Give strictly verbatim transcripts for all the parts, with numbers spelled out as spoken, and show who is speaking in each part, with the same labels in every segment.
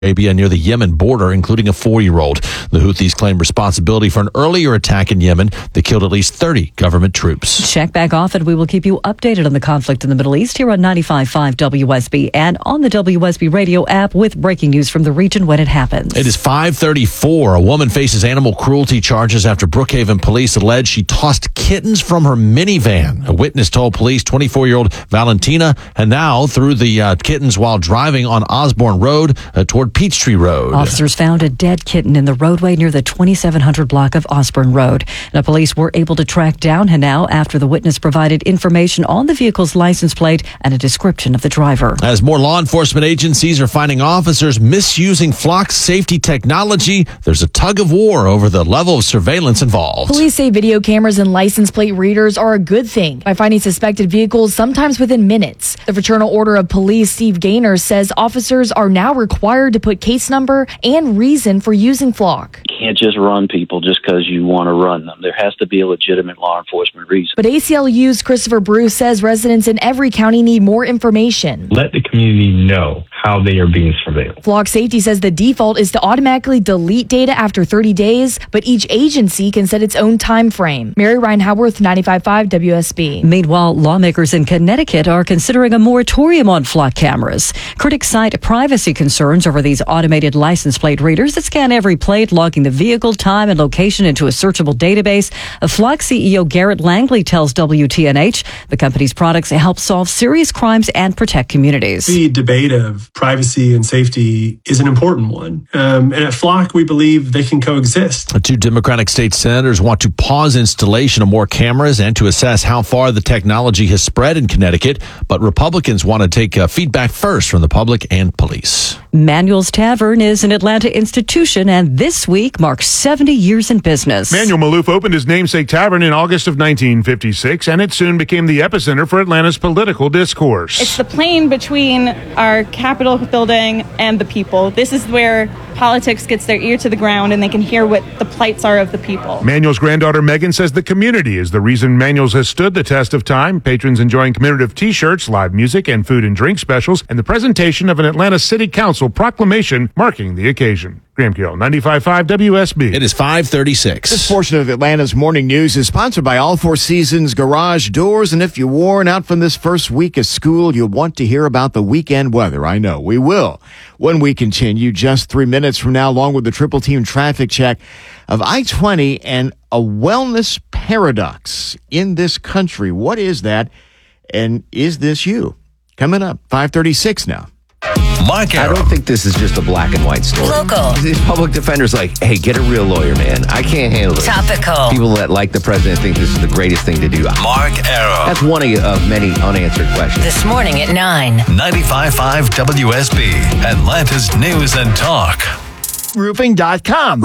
Speaker 1: Arabia near the Yemen border, including a four-year-old. The Houthis claim responsibility for an earlier attack in Yemen that killed at least thirty government troops.
Speaker 2: Check back often. We will keep you updated on the conflict in the Middle East here on ninety-five point five W S B and on the W S B radio app with breaking news from the region when it happens.
Speaker 1: It is five thirty-four. A woman faces animal cruelty charges after Brookhaven police allege she tossed kittens from her minivan. A witness told police twenty-four-year-old Valentina and now threw the uh, kittens while driving on Osborne Road uh, toward Peachtree Road.
Speaker 2: Officers found a dead kitten in the roadway near the twenty-seven hundred block of Osborne Road. Now, police were able to track down Hanau after the witness provided information on the vehicle's license plate and a description of the driver.
Speaker 1: As more law enforcement agencies are finding officers misusing flock safety technology, there's a tug of war over the level of surveillance involved.
Speaker 3: Police say video cameras and license plate readers are a good thing by finding suspected vehicles sometimes within minutes. The Fraternal Order of Police, Steve Gaynor, says officers are now required to put case number and reason for using flock.
Speaker 4: You can't just run people just because you want to run them. There has to be a legitimate law enforcement reason.
Speaker 3: But A C L U's Christopher Bruce says residents in every county need more information.
Speaker 5: Let the community know how they are being surveilled.
Speaker 3: Flock Safety says the default is to automatically delete data after thirty days, but each agency can set its own time frame. Mary Ryan Howarth, ninety-five point five W S B.
Speaker 2: Meanwhile, lawmakers in Connecticut are considering a moratorium on flock cameras. Critics cite privacy concerns over these automated license plate readers that scan every plate, logging the vehicle, time, and location into a searchable database. A Flock C E O Garrett Langley tells W T N H the company's products help solve serious crimes and protect communities.
Speaker 6: The debate of privacy and safety is an important one. Um, and at Flock, we believe they can coexist.
Speaker 1: The two Democratic state senators want to pause installation of more cameras and to assess how far the technology has spread in Connecticut. But Republicans want to take uh, feedback first from the public and police.
Speaker 2: Manuel's Tavern is an Atlanta institution and this week marks seventy years in business.
Speaker 7: Manuel Maloof opened his namesake tavern in August of nineteen fifty-six, and it soon became the epicenter for Atlanta's political discourse.
Speaker 8: It's the plane between our Capitol building and the people. This is where politics gets their ear to the ground and they can hear what the plights are of the people.
Speaker 7: Manuel's granddaughter Megan says the community is the reason Manuel's has stood the test of time. Patrons enjoying commemorative t-shirts, live music, and food and drink specials, and the presentation of an Atlanta City Council proclamation marking the occasion. Graham Carroll, ninety-five point five W S B.
Speaker 1: It is five thirty-six.
Speaker 9: This portion of Atlanta's morning news is sponsored by All Four Seasons Garage Doors. And if you're worn out from this first week of school, you'll want to hear about the weekend weather. I know we will. When we continue just three minutes from now, along with the triple team traffic check of I twenty and a wellness paradox in this country. What is that? And is this you? Coming up, five thirty-six now.
Speaker 10: Mark Arum. I don't think this is just a black and white story.
Speaker 11: Local.
Speaker 10: These public defenders like, hey, get a real lawyer, man. I can't handle this.
Speaker 11: Topical.
Speaker 10: People that like the president think this is the greatest thing to do.
Speaker 11: Mark Arum.
Speaker 10: That's one of many unanswered questions.
Speaker 11: This morning at nine.
Speaker 12: ninety-five point five W S B, Atlanta's News and Talk.
Speaker 9: Roofing dot com.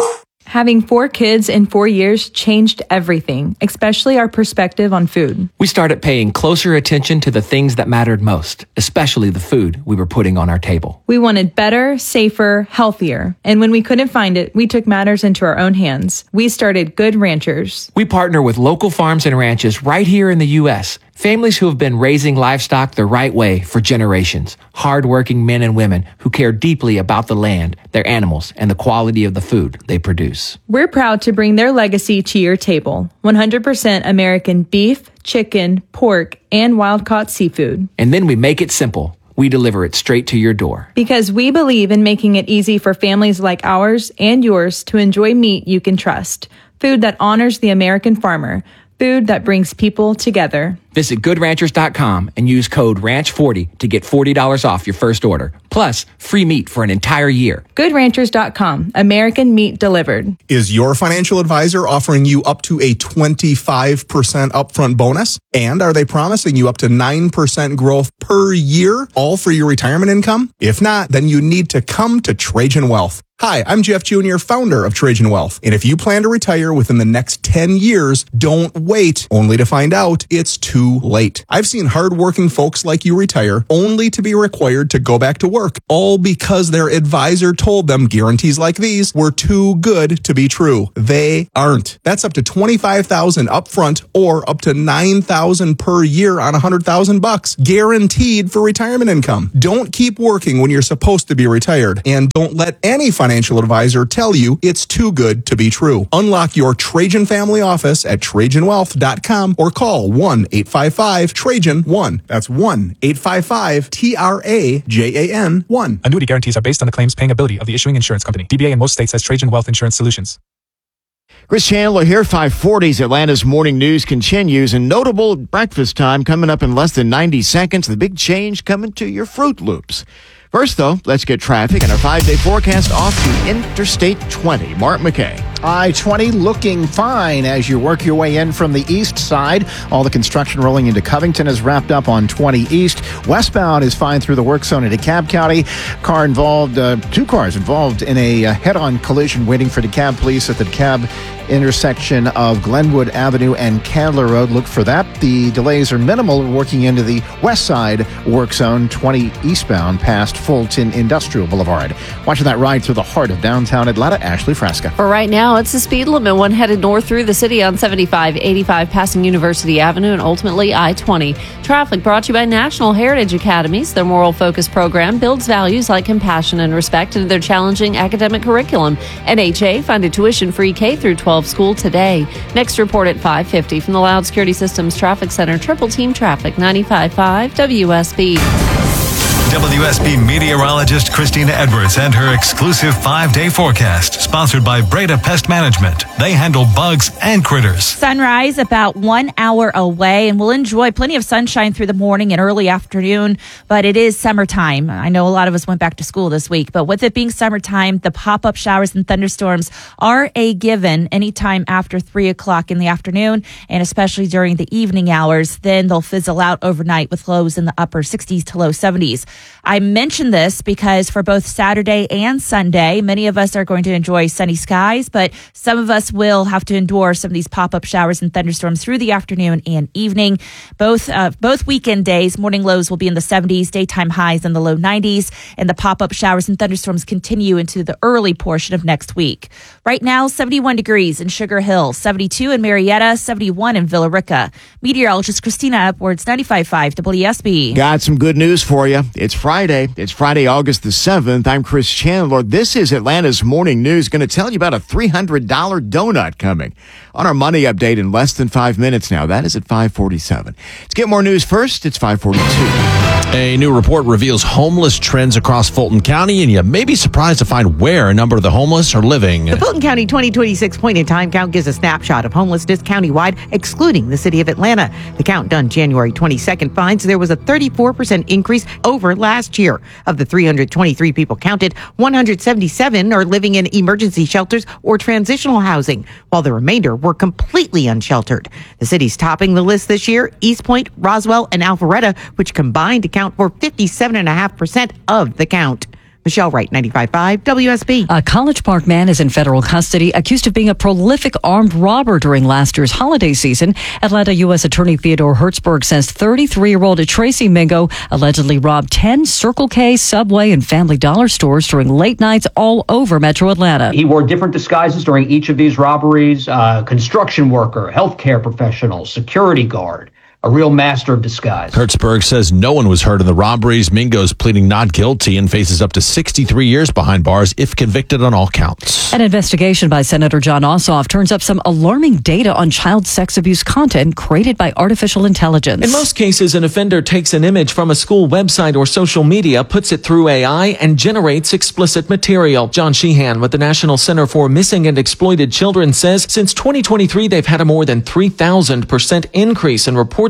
Speaker 13: Having four kids in four years changed everything, especially our perspective on food.
Speaker 14: We started paying closer attention to the things that mattered most, especially the food we were putting on our table.
Speaker 13: We wanted better, safer, healthier. And when we couldn't find it, we took matters into our own hands. We started Good Ranchers.
Speaker 14: We partner with local farms and ranches right here in the U S Families who have been raising livestock the right way for generations. Hardworking men and women who care deeply about the land, their animals, and the quality of the food they produce.
Speaker 13: We're proud to bring their legacy to your table. one hundred percent American beef, chicken, pork, and wild-caught seafood.
Speaker 14: And then we make it simple. We deliver it straight to your door.
Speaker 13: Because we believe in making it easy for families like ours and yours to enjoy meat you can trust. Food that honors the American farmer. Food that brings people together.
Speaker 14: Visit good ranchers dot com and use code ranch forty to get forty dollars off your first order. Plus, free meat for an entire year.
Speaker 13: good ranchers dot com. American meat delivered.
Speaker 15: Is your financial advisor offering you up to a twenty-five percent upfront bonus? And are they promising you up to nine percent growth per year, all for your retirement income? If not, then you need to come to Trajan Wealth. Hi, I'm Jeff Junior, founder of Trajan Wealth. And if you plan to retire within the next ten years, don't wait only to find out it's too late. I've seen hardworking folks like you retire only to be required to go back to work, all because their advisor told them guarantees like these were too good to be true. They aren't. That's up to twenty-five thousand dollars upfront or up to nine thousand dollars per year on one hundred thousand bucks, guaranteed for retirement income. Don't keep working when you're supposed to be retired, and don't let any financial advisor tell you it's too good to be true. Unlock your Trajan family office at Trajan Wealth dot com or call one eight five five Trajan one. That's one eight five five T R A J A N one.
Speaker 16: Annuity guarantees are based on the claims paying ability of the issuing insurance company. D B A in most states has Trajan Wealth Insurance Solutions.
Speaker 9: Chris Chandler here, five forties. Atlanta's morning news continues, and notable breakfast time coming up in less than ninety seconds. The big change coming to your Fruit Loops. First, though, let's get traffic and our five-day forecast off to Interstate twenty. Mark McKay.
Speaker 17: I twenty looking fine as you work your way in from the east side. All the construction rolling into Covington is wrapped up on twenty east. Westbound is fine through the work zone in DeKalb County. Car involved, uh, two cars involved in a uh, head-on collision waiting for DeKalb police at the DeKalb intersection of Glenwood Avenue and Candler Road. Look for that. The delays are minimal working into the west side work zone, twenty eastbound past Fulton Industrial Boulevard. Watching that ride through the heart of downtown Atlanta, Ashley Frasca.
Speaker 18: For right now, it's the speed limit, one headed north through the city on seventy-five eighty-five passing University Avenue and ultimately I twenty. Traffic brought to you by National Heritage Academies. Their moral focus program builds values like compassion and respect into their challenging academic curriculum. N H A funded tuition-free K through twelve school today. Next report at five fifty from the Loud Security Systems Traffic Center. Triple Team Traffic, ninety-five point five W S B.
Speaker 12: W S B meteorologist Christina Edwards and her exclusive five-day forecast, sponsored by Breda Pest Management. They handle bugs and critters.
Speaker 19: Sunrise about one hour away, and we'll enjoy plenty of sunshine through the morning and early afternoon, but it is summertime. I know a lot of us went back to school this week, but with it being summertime, the pop-up showers and thunderstorms are a given anytime after three o'clock in the afternoon, and especially during the evening hours. Then they'll fizzle out overnight with lows in the upper sixties to low seventies. I mentioned this because for both Saturday and Sunday, many of us are going to enjoy sunny skies, but some of us will have to endure some of these pop-up showers and thunderstorms through the afternoon and evening. Both uh, both weekend days, morning lows will be in the seventies, daytime highs in the low nineties, and the pop-up showers and thunderstorms continue into the early portion of next week. Right now, seventy-one degrees in Sugar Hill, seventy-two in Marietta, seventy-one in Villa Rica. Meteorologist Christina Edwards, ninety-five point five W S B.
Speaker 9: Got some good news for you. It's Friday. It's Friday, August the seventh. I'm Chris Chandler. This is Atlanta's Morning News. Going to tell you about a three hundred dollars donut coming on our money update in less than five minutes now. That is at five forty-seven. Let's get more news first. It's five forty-two.
Speaker 1: A new report reveals homeless trends across Fulton County, and you may be surprised to find where a number of the homeless are living.
Speaker 20: The Fulton County twenty twenty-six point-in-time count gives a snapshot of homelessness countywide, excluding the city of Atlanta. The count done January twenty-second finds there was a thirty-four percent increase over last year. Of the three hundred twenty-three people counted, one hundred seventy-seven are living in emergency shelters or transitional housing, while the remainder were completely unsheltered. The cities topping the list this year, East Point, Roswell, and Alpharetta, which combined account for fifty-seven point five percent of the count. Michelle Wright, ninety-five point five W S B.
Speaker 2: A College Park man is in federal custody accused of being a prolific armed robber during last year's holiday season. Atlanta U S Attorney Theodore Hertzberg says thirty-three-year-old Tracy Mingo allegedly robbed ten Circle K, Subway, and Family Dollar stores during late nights all over Metro Atlanta.
Speaker 21: He wore different disguises during each of these robberies. Uh, construction worker, healthcare professional, security guard. A real master of disguise.
Speaker 1: Hertzberg says no one was hurt in the robberies. Mingo's pleading not guilty and faces up to sixty-three years behind bars if convicted on all counts.
Speaker 2: An investigation by Senator John Ossoff turns up some alarming data on child sex abuse content created by artificial intelligence.
Speaker 22: In most cases, an offender takes an image from a school website or social media, puts it through A I, and generates explicit material. John Sheehan with the National Center for Missing and Exploited Children says since twenty twenty-three, they've had a more than three thousand percent increase in reports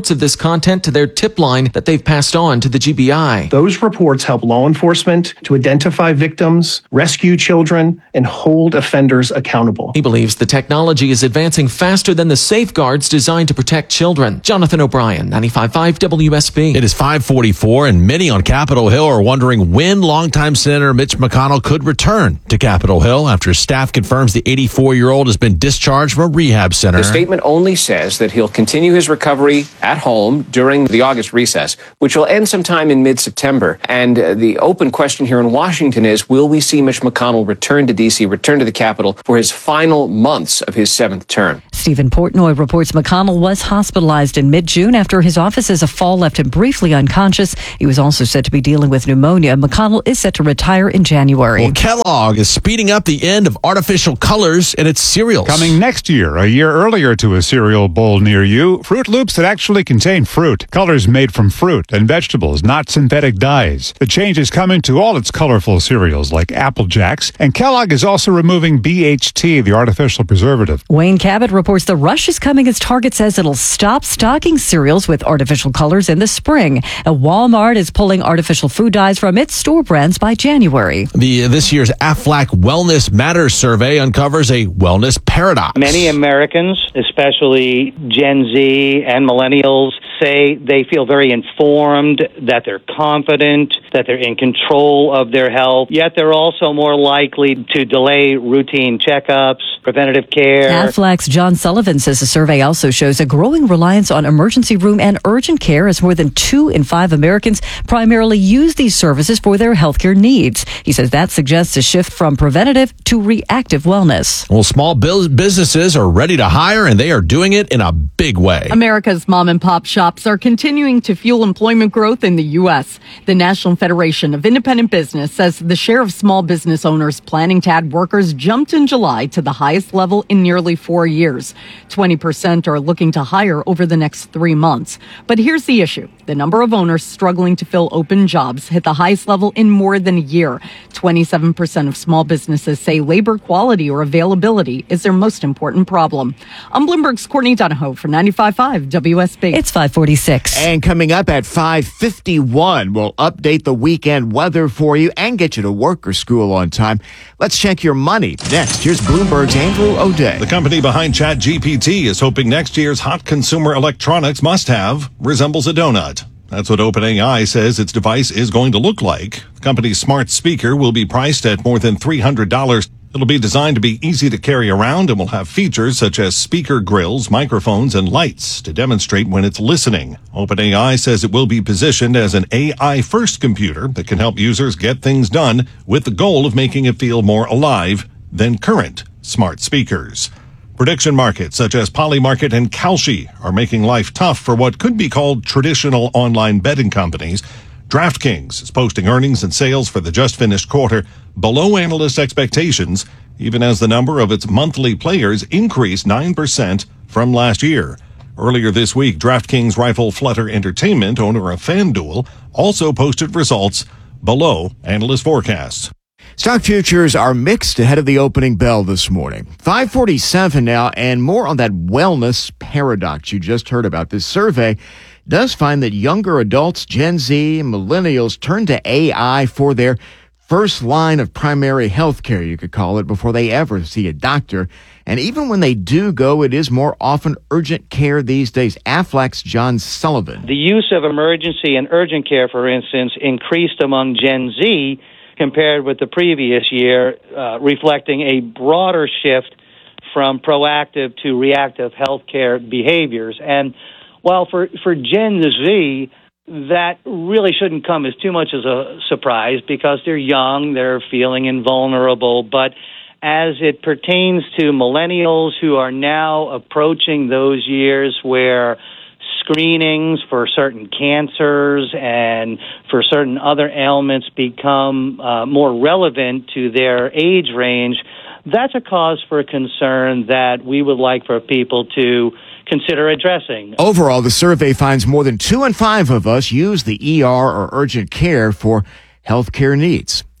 Speaker 22: reports of this content to their tip line that they've passed on to the G B I.
Speaker 4: Those reports help law enforcement to identify victims, rescue children, and hold offenders accountable.
Speaker 22: He believes the technology is advancing faster than the safeguards designed to protect children. Jonathan O'Brien, ninety-five point five W S B.
Speaker 1: It is five forty-four, and many on Capitol Hill are wondering when longtime Senator Mitch McConnell could return to Capitol Hill after staff confirms the eighty-four-year-old has been discharged from a rehab center.
Speaker 5: The statement only says that he'll continue his recovery at home during the August recess, which will end sometime in mid-September. And uh, the open question here in Washington is, will we see Mitch McConnell return to D C, return to the Capitol for his final months of his seventh term?
Speaker 2: Stephen Portnoy reports McConnell was hospitalized in mid-June after his office's fall left him briefly unconscious. He was also said to be dealing with pneumonia. McConnell is set to retire in January.
Speaker 1: Well, Kellogg is speeding up the end of artificial colors in its cereals.
Speaker 23: Coming next year, a year earlier to a cereal bowl near you, Fruit Loops that actually contain fruit. Colors made from fruit and vegetables, not synthetic dyes. The change is coming to all its colorful cereals like Apple Jacks, and Kellogg is also removing B H T, the artificial preservative.
Speaker 2: Wayne Cabot reports the rush is coming as Target says it'll stop stocking cereals with artificial colors in the spring. And Walmart is pulling artificial food dyes from its store brands by January.
Speaker 1: The this year's Aflac Wellness Matters survey uncovers a wellness paradox.
Speaker 24: Many Americans, especially Gen Z and millennials, say they feel very informed, that they're confident, that they're in control of their health, yet they're also more likely to delay routine checkups, preventative care.
Speaker 2: Aflac's John Sullivan says the survey also shows a growing reliance on emergency room and urgent care as more than two in five Americans primarily use these services for their healthcare needs. He says that suggests a shift from preventative to reactive wellness.
Speaker 1: Well, small businesses are ready to hire, and they are doing it in a big way.
Speaker 25: America's mom and pop shops are continuing to fuel employment growth in the U S. The National Federation of Independent Business says the share of small business owners planning to add workers jumped in July to the highest level in nearly four years. twenty percent are looking to hire over the next three months. But here's the issue. The number of owners struggling to fill open jobs hit the highest level in more than a year. twenty-seven percent of small businesses say labor quality or availability is their most important problem. I'm Bloomberg's Courtney Donahoe for ninety-five point five W S B.
Speaker 2: It's five forty-six.
Speaker 9: And coming up at five fifty-one, we'll update the weekend weather for you and get you to work or school on time. Let's check your money. Next, here's Bloomberg's Andrew O'Day.
Speaker 26: The company behind ChatGPT is hoping next year's hot consumer electronics must-have resembles a donut. That's what OpenAI says its device is going to look like. The company's smart speaker will be priced at more than three hundred dollars. It'll be designed to be easy to carry around and will have features such as speaker grills, microphones, and lights to demonstrate when it's listening. OpenAI says it will be positioned as an A I-first computer that can help users get things done with the goal of making it feel more alive than current smart speakers. Prediction markets such as Polymarket and Kalshi are making life tough for what could be called traditional online betting companies. DraftKings is posting earnings and sales for the just finished quarter below analyst expectations, even as the number of its monthly players increased nine percent from last year. Earlier this week, DraftKings rival Flutter Entertainment, owner of FanDuel, also posted results below analyst forecasts.
Speaker 9: Stock futures are mixed ahead of the opening bell this morning. five forty-seven now, and more on that wellness paradox you just heard about. This survey does find that younger adults, Gen Z, and millennials turn to A I for their first line of primary health care, you could call it, before they ever see a doctor. And even when they do go, it is more often urgent care these days. Aflac's John Sullivan.
Speaker 24: The use of emergency and urgent care, for instance, increased among Gen Z compared with the previous year, uh, reflecting a broader shift from proactive to reactive healthcare behaviors. And while for, for Gen Z, that really shouldn't come as too much as a surprise because they're young, they're feeling invulnerable. But as it pertains to millennials who are now approaching those years where screenings for certain cancers and for certain other ailments become uh, more relevant to their age range, that's a cause for concern that we would like for people to consider addressing.
Speaker 9: Overall, the survey finds more than two in five of us use the E R or urgent care for healthcare needs.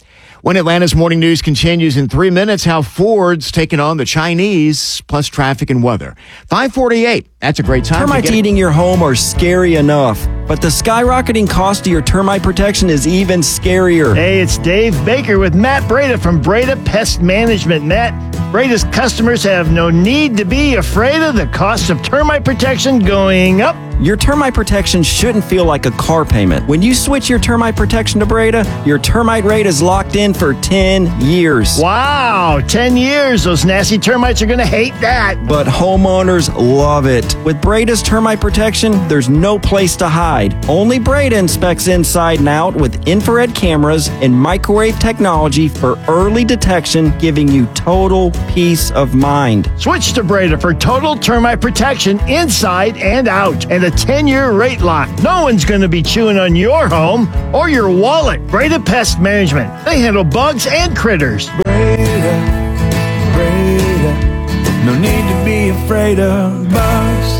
Speaker 9: When Atlanta's morning news continues in three minutes, how Ford's taking on the Chinese, plus traffic and weather. five forty-eight. That's a great time.
Speaker 3: Termites
Speaker 9: to get
Speaker 3: eating your home are scary enough, but the skyrocketing cost of your termite protection is even scarier.
Speaker 6: Hey, it's Dave Baker with Matt Breda from Breda Pest Management. Matt, Breda's customers have no need to be afraid of the cost of termite protection going up.
Speaker 3: Your termite protection shouldn't feel like a car payment. When you switch your termite protection to Breda, your termite rate is locked in for ten years.
Speaker 6: Wow, ten years. Those nasty termites are going to hate that.
Speaker 3: But homeowners love it. With Breda's termite protection, there's no place to hide. Only Breda inspects inside and out with infrared cameras and microwave technology for early detection, giving you total peace of mind.
Speaker 6: Switch to Breda for total termite protection inside and out, and a ten-year rate lock. No one's going to be chewing on your home or your wallet. Breda Pest Management. They handle bugs and critters.
Speaker 7: Breda, Breda, no need to be afraid of bugs.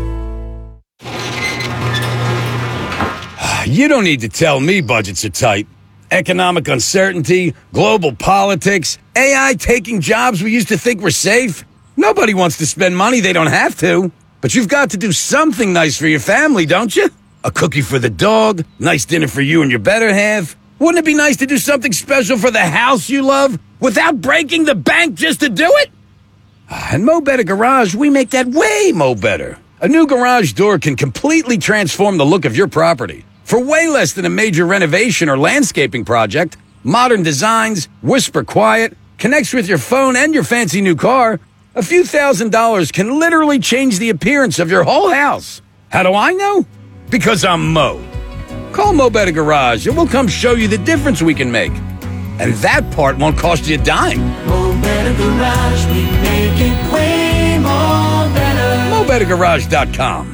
Speaker 8: You don't need to tell me budgets are tight. Economic uncertainty, global politics, A I taking jobs we used to think were safe. Nobody wants to spend money they don't have to. But you've got to do something nice for your family, don't you? A cookie for the dog, nice dinner for you and your better half. Wouldn't it be nice to do something special for the house you love without breaking the bank just to do it? At Mo Better Garage, we make that way mo better. A new garage door can completely transform the look of your property. For way less than a major renovation or landscaping project, modern designs, whisper quiet, connects with your phone and your fancy new car, a few thousand dollars can literally change the appearance of your whole house. How do I know? Because I'm Mo. Call Mo Better Garage and we'll come show you the difference we can make. And that part won't cost you a dime.
Speaker 7: Mo Better Garage, we make it way more better.
Speaker 8: Mo Better Garage dot com.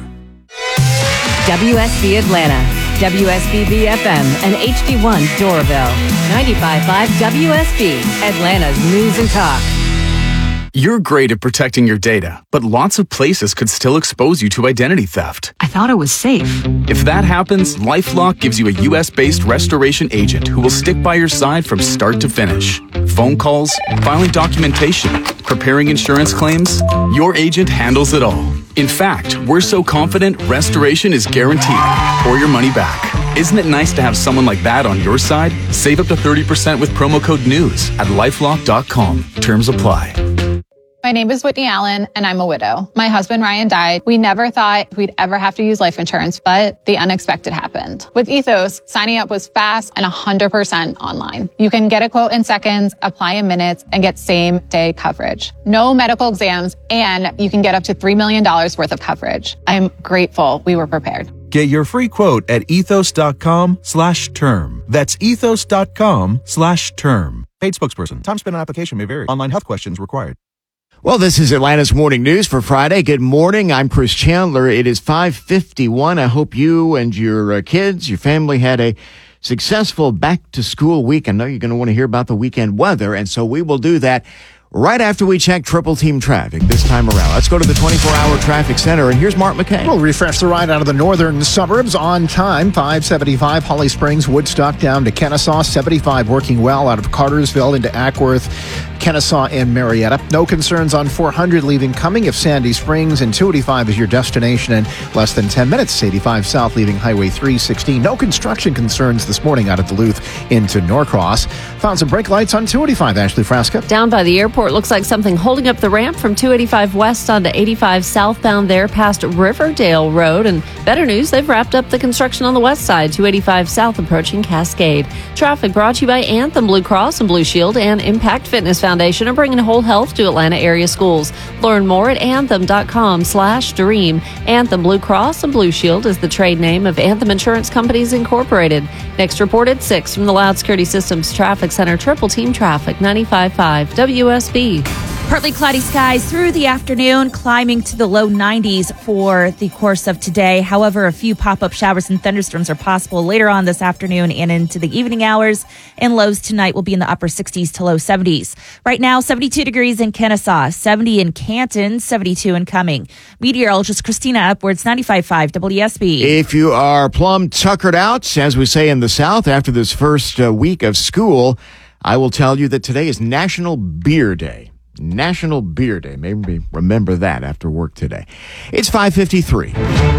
Speaker 2: W S B Atlanta, W S B B F M, and H D one Doraville. ninety-five point five W S B, Atlanta's News and Talk.
Speaker 10: You're great at protecting your data, but lots of places could still expose you to identity theft.
Speaker 2: I thought it was safe.
Speaker 10: If that happens, LifeLock gives you a U S-based restoration agent who will stick by your side from start to finish. Phone calls, filing documentation, preparing insurance claims, your agent handles it all. In fact, we're so confident restoration is guaranteed or your money back. Isn't it nice to have someone like that on your side? Save up to thirty percent with promo code NEWS at lifelock dot com. Terms apply.
Speaker 11: My name is Whitney Allen, and I'm a widow. My husband, Ryan, died. We never thought we'd ever have to use life insurance, but the unexpected happened. With Ethos, signing up was fast and one hundred percent online. You can get a quote in seconds, apply in minutes, and get same-day coverage. No medical exams, and you can get up to three million dollars worth of coverage. I'm grateful we were prepared.
Speaker 27: Get your free quote at ethos.com slash term. That's ethos.com slash term. Paid spokesperson. Time spent on application may vary. Online health questions required.
Speaker 9: Well, this is Atlanta's Morning News for Friday. Good morning. I'm Chris Chandler. It is five fifty-one. I hope you and your uh, kids, your family had a successful back-to-school week. I know you're going to want to hear about the weekend weather, and so we will do that right after we check triple team traffic this time around. Let's go to the twenty-four hour traffic center, and here's Mark McKay.
Speaker 17: We'll refresh the ride out of the northern suburbs on time. five seventy-five, Holly Springs, Woodstock down to Kennesaw. seventy-five working well out of Cartersville into Ackworth, Kennesaw, and Marietta. No concerns on four hundred leaving Cumming if Sandy Springs, and two eighty-five is your destination in less than ten minutes. eighty-five south leaving Highway three sixteen. No construction concerns this morning out of Duluth into Norcross. Found some brake lights on two eighty-five, Ashley Frasca.
Speaker 18: Down by the airport, looks like something holding up the ramp from two eighty-five west onto eighty-five southbound there past Riverdale Road. And better news, they've wrapped up the construction on the west side, two eighty-five south approaching Cascade. Traffic brought to you by Anthem Blue Cross and Blue Shield and Impact Fitness Foundation are bringing whole health to Atlanta area schools. Learn more at anthem.com slash dream. Anthem Blue Cross and Blue Shield is the trade name of Anthem Insurance Companies Incorporated. Next report at six from the Loud Security Systems Traffic Center. Triple team traffic, ninety-five point five W S B.
Speaker 19: Partly cloudy skies through the afternoon, climbing to the low nineties for the course of today. However, a few pop-up showers and thunderstorms are possible later on this afternoon and into the evening hours. And lows tonight will be in the upper sixties to low seventies. Right now, seventy-two degrees in Kennesaw, seventy in Canton, seventy-two in Cumming. Meteorologist Christina Upwards, ninety-five point five W S B.
Speaker 9: If you are plumb tuckered out, as we say in the South, after this first uh, week of school, I will tell you that today is National Beer Day. National Beer Day. Maybe remember that after work today. It's five fifty-three.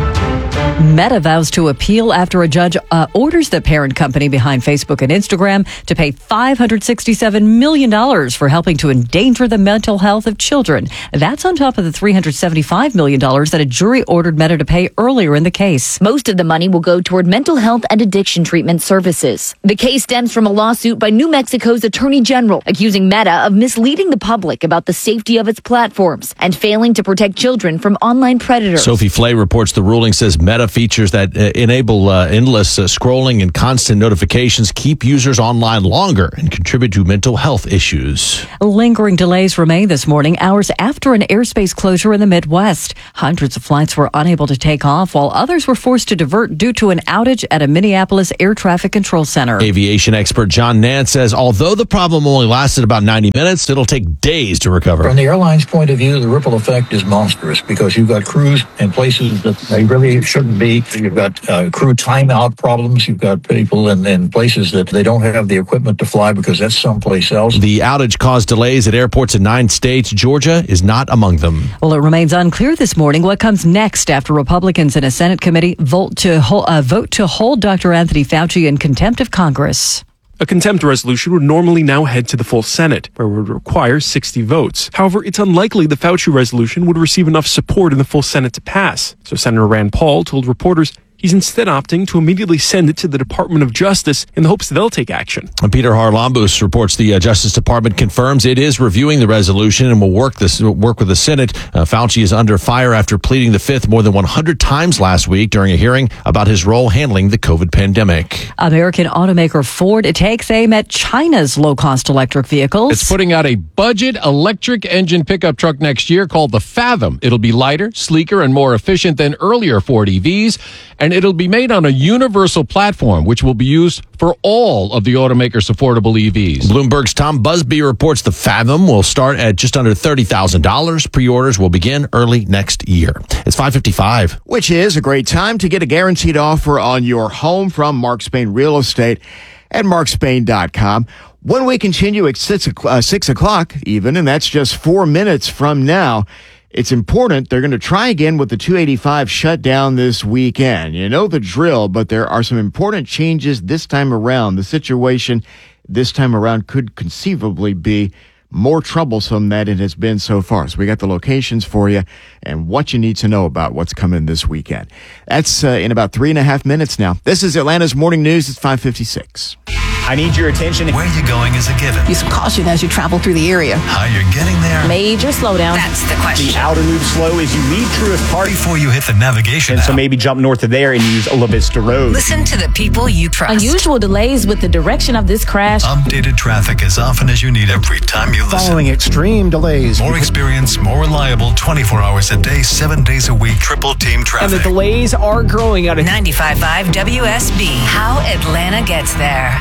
Speaker 2: Meta vows to appeal after a judge uh, orders the parent company behind Facebook and Instagram to pay five hundred sixty-seven million dollars for helping to endanger the mental health of children. That's on top of the three hundred seventy-five million dollars that a jury ordered Meta to pay earlier in the case.
Speaker 12: Most of the money will go toward mental health and addiction treatment services. The case stems from a lawsuit by New Mexico's Attorney General accusing Meta of misleading the public about the safety of its platforms and failing to protect children from online predators.
Speaker 1: Sophie Flay reports the ruling says Meta features that uh, enable uh, endless uh, scrolling and constant notifications keep users online longer and contribute to mental health issues.
Speaker 2: Lingering delays remain this morning, hours after an airspace closure in the Midwest. Hundreds of flights were unable to take off, while others were forced to divert due to an outage at a Minneapolis air traffic control center.
Speaker 1: Aviation expert John Nance says although the problem only lasted about ninety minutes, it'll take days to recover.
Speaker 13: From the airline's point of view, the ripple effect is monstrous because you've got crews in places that they really shouldn't be. You've got uh, crew timeout problems. You've got people in, in places that they don't have the equipment to fly because that's someplace else.
Speaker 1: The outage caused delays at airports in nine states. Georgia is not among them.
Speaker 2: Well, it remains unclear this morning what comes next after Republicans in a Senate committee vote to, hold, uh, vote to hold Doctor Anthony Fauci in contempt of Congress.
Speaker 14: A contempt resolution would normally now head to the full Senate, where it would require sixty votes. However, it's unlikely the Fauci resolution would receive enough support in the full Senate to pass. So Senator Rand Paul told reporters he's instead opting to immediately send it to the Department of Justice in the hopes that they'll take action.
Speaker 1: Peter Harlambus reports the uh, Justice Department confirms it is reviewing the resolution and will work this work with the Senate. Uh, Fauci is under fire after pleading the fifth more than one hundred times last week during a hearing about his role handling the COVID pandemic.
Speaker 2: American automaker Ford takes aim at China's low-cost electric vehicles.
Speaker 15: It's putting out a budget electric engine pickup truck next year called the Fathom. It'll be lighter, sleeker, and more efficient than earlier Ford E Vs, and it'll be made on a universal platform, which will be used for all of the automaker's affordable E Vs.
Speaker 1: Bloomberg's Tom Busby reports the Fathom will start at just under thirty thousand dollars. Pre-orders will begin early next year. It's five fifty-five.
Speaker 9: Which is a great time to get a guaranteed offer on your home from Mark Spain Real Estate at mark spain dot com. When we continue at six, uh, six o'clock even, and that's just four minutes from now, it's important. They're going to try again with the two eighty-five shutdown this weekend. You know the drill, but there are some important changes this time around. The situation this time around could conceivably be more troublesome than it has been so far. So we got the locations for you and what you need to know about what's coming this weekend. That's uh, in about three and a half minutes now. This is Atlanta's Morning News. It's five fifty-six.
Speaker 16: I need your attention. Where are you going is a given.
Speaker 20: Use caution as you travel through the area.
Speaker 16: How you're getting there.
Speaker 20: Major slowdown.
Speaker 16: That's the question. The outer loop slow as you leave Truist Park. Before you hit the navigation. And
Speaker 20: app.
Speaker 16: So maybe jump north of there and use La Vista Road.
Speaker 20: Listen to the people you trust. Unusual delays with the direction of this crash.
Speaker 16: Updated traffic as often as you need every time you listen.
Speaker 17: Following extreme delays.
Speaker 16: More experience, more reliable, twenty-four hours a day, seven days a week, triple team traffic.
Speaker 21: And the delays are growing out of
Speaker 28: ninety-five point five W S B. How Atlanta gets there.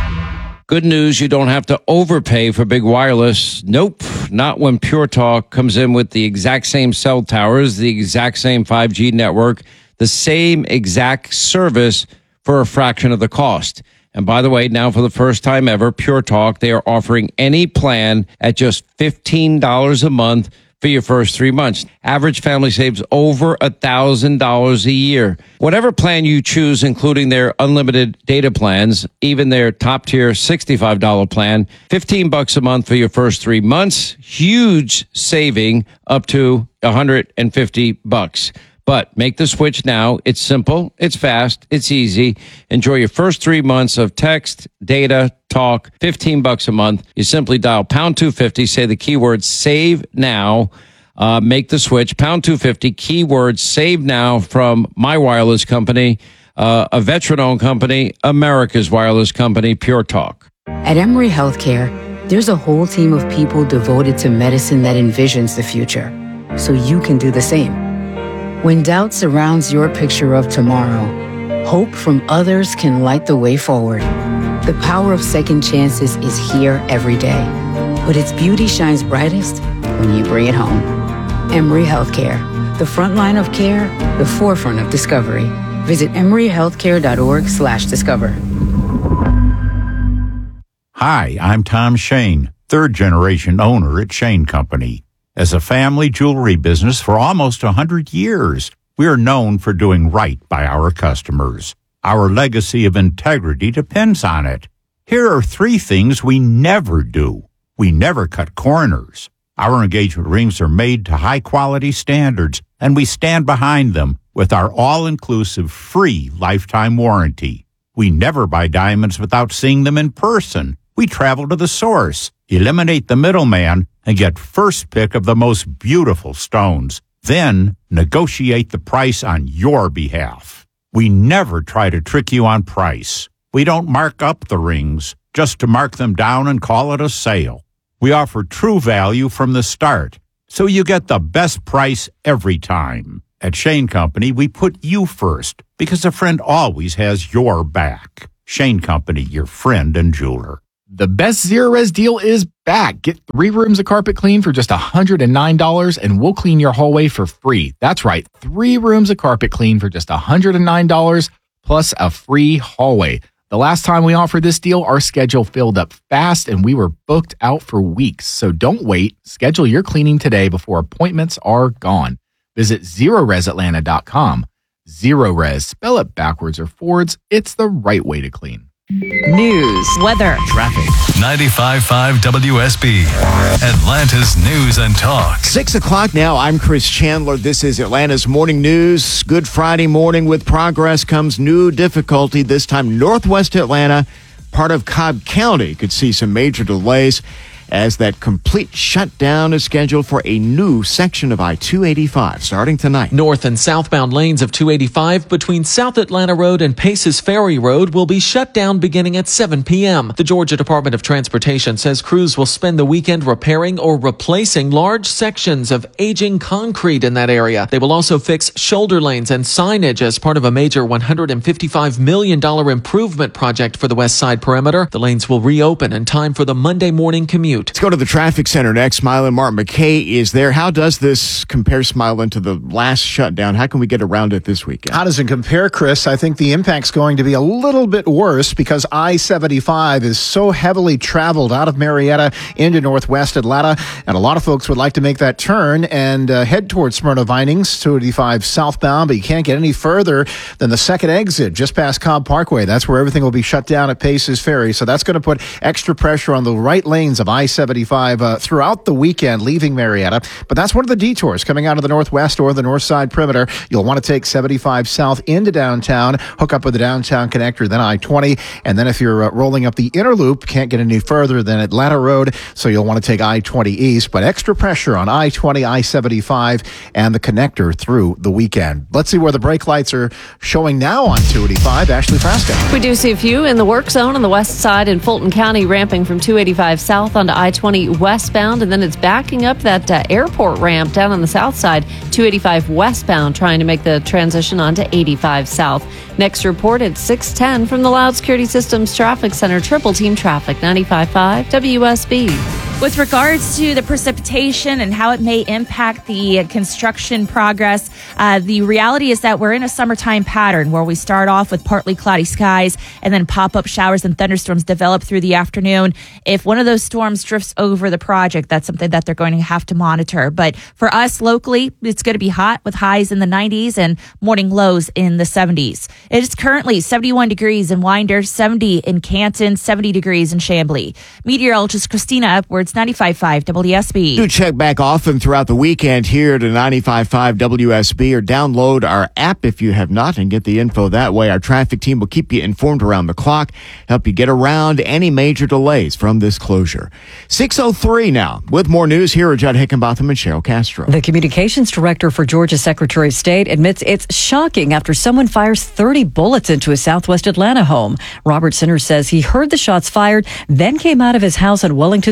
Speaker 29: Good news, you don't have to overpay for big wireless. Nope, not when Pure Talk comes in with the exact same cell towers, the exact same five G network, the same exact service for a fraction of the cost. And by the way, now for the first time ever, Pure Talk, they are offering any plan at just fifteen dollars a month for your first three months. Average family saves over one thousand dollars a year. Whatever plan you choose, including their unlimited data plans, even their top-tier sixty-five dollars plan, fifteen bucks a month for your first three months. Huge saving up to one hundred fifty bucks. But make the switch now. It's simple, it's fast, it's easy. Enjoy your first three months of text, data, talk, fifteen bucks a month. You simply dial pound two fifty, say the keyword save now, uh, make the switch, pound two fifty, keyword save now from my wireless company, uh, a veteran-owned company, America's wireless company, Pure Talk.
Speaker 30: At Emory Healthcare, there's a whole team of people devoted to medicine that envisions the future, so you can do the same. When doubt surrounds your picture of tomorrow, hope from others can light the way forward. The power of second chances is here every day, but its beauty shines brightest when you bring it home. Emory Healthcare, the front line of care, the forefront of discovery. Visit emory healthcare dot org slash discover.
Speaker 3: Hi, I'm Tom Shane, third-generation owner at Shane Company. As a family jewelry business for almost one hundred years, we are known for doing right by our customers. Our legacy of integrity depends on it. Here are three things we never do. We never cut corners. Our engagement rings are made to high-quality standards, and we stand behind them with our all-inclusive free lifetime warranty. We never buy diamonds without seeing them in person. We travel to the source, eliminate the middleman, and get first pick of the most beautiful stones. Then negotiate the price on your behalf. We never try to trick you on price. We don't mark up the rings just to mark them down and call it a sale. We offer true value from the start, so you get the best price every time. At Shane Company, we put you first because a friend always has your back. Shane Company, your friend and jeweler.
Speaker 4: The best Zerorez deal is back. Get three rooms of carpet clean for just one hundred nine dollars and we'll clean your hallway for free. That's right, three rooms of carpet clean for just one hundred nine dollars plus a free hallway. The last time we offered this deal, our schedule filled up fast and we were booked out for weeks. So don't wait. Schedule your cleaning today before appointments are gone. Visit Zerorez Atlanta dot com. Zerorez, spell it backwards or forwards. It's the right way to clean.
Speaker 2: News, weather,
Speaker 3: traffic.
Speaker 16: ninety-five point five W S B, Atlanta's News and Talk.
Speaker 9: Six o'clock now. I'm Chris Chandler. This is Atlanta's Morning News. Good Friday morning. With progress comes new difficulty. This time, northwest Atlanta, part of Cobb County, could see some major delays as that complete shutdown is scheduled for a new section of I two eighty-five starting tonight.
Speaker 5: North and southbound lanes of two eighty-five between South Atlanta Road and Paces Ferry Road will be shut down beginning at seven p.m. The Georgia Department of Transportation says crews will spend the weekend repairing or replacing large sections of aging concrete in that area. They will also fix shoulder lanes and signage as part of a major one hundred fifty-five million dollars improvement project for the West Side Perimeter. The lanes will reopen in time for the Monday morning commute.
Speaker 9: Let's go to the traffic center next. Smilin Martin McKay is there. How does this compare, Smilin, to the last shutdown? How can we get around it this weekend?
Speaker 17: How does it compare, Chris? I think the impact's going to be a little bit worse because I seventy-five is so heavily traveled out of Marietta into northwest Atlanta, and a lot of folks would like to make that turn and uh, head towards Smyrna Vinings, two eighty-five southbound, but you can't get any further than the second exit just past Cobb Parkway. That's where everything will be shut down at Paces Ferry, so that's going to put extra pressure on the right lanes of I seventy-five uh, throughout the weekend, leaving Marietta. But that's one of the detours coming out of the northwest or the north side perimeter. You'll want to take seventy-five south into downtown, hook up with the downtown connector, then I twenty. And then if you're uh, rolling up the inner loop, can't get any further than Atlanta Road, so you'll want to take I twenty east. But extra pressure on I twenty, I seventy-five, and the connector through the weekend. Let's see where the brake lights are showing now on two eighty-five. Ashley Frasca.
Speaker 18: We do see a few in the work zone on the west side in Fulton County, ramping from two eighty-five south onto I twenty westbound, and then it's backing up that uh, airport ramp down on the south side, two eighty-five westbound, trying to make the transition onto eighty-five south. Next report at six ten from the Loud Security Systems Traffic Center. Triple Team Traffic, ninety-five point five W S B.
Speaker 19: With regards to the precipitation and how it may impact the construction progress, uh, the reality is that we're in a summertime pattern where we start off with partly cloudy skies and then pop-up showers and thunderstorms develop through the afternoon. If one of those storms drifts over the project, that's something that they're going to have to monitor. But for us locally, it's going to be hot with highs in the nineties and morning lows in the seventies. It is currently seventy-one degrees in Winder, seventy in Canton, seventy degrees in Chamblee. Meteorologist Christina Upwards, ninety-five point five W S B.
Speaker 9: Do check back often throughout the weekend here to ninety-five point five W S B or download our app if you have not and get the info that way. Our traffic team will keep you informed around the clock, help you get around any major delays from this closure. six oh three now. With more news, here are Judd Hickenbotham and Cheryl Castro.
Speaker 2: The communications director for Georgia's Secretary of State admits it's shocking after someone fires thirty bullets into a southwest Atlanta home. Robert Sinner says he heard the shots fired, then came out of his house on Wellington Street to see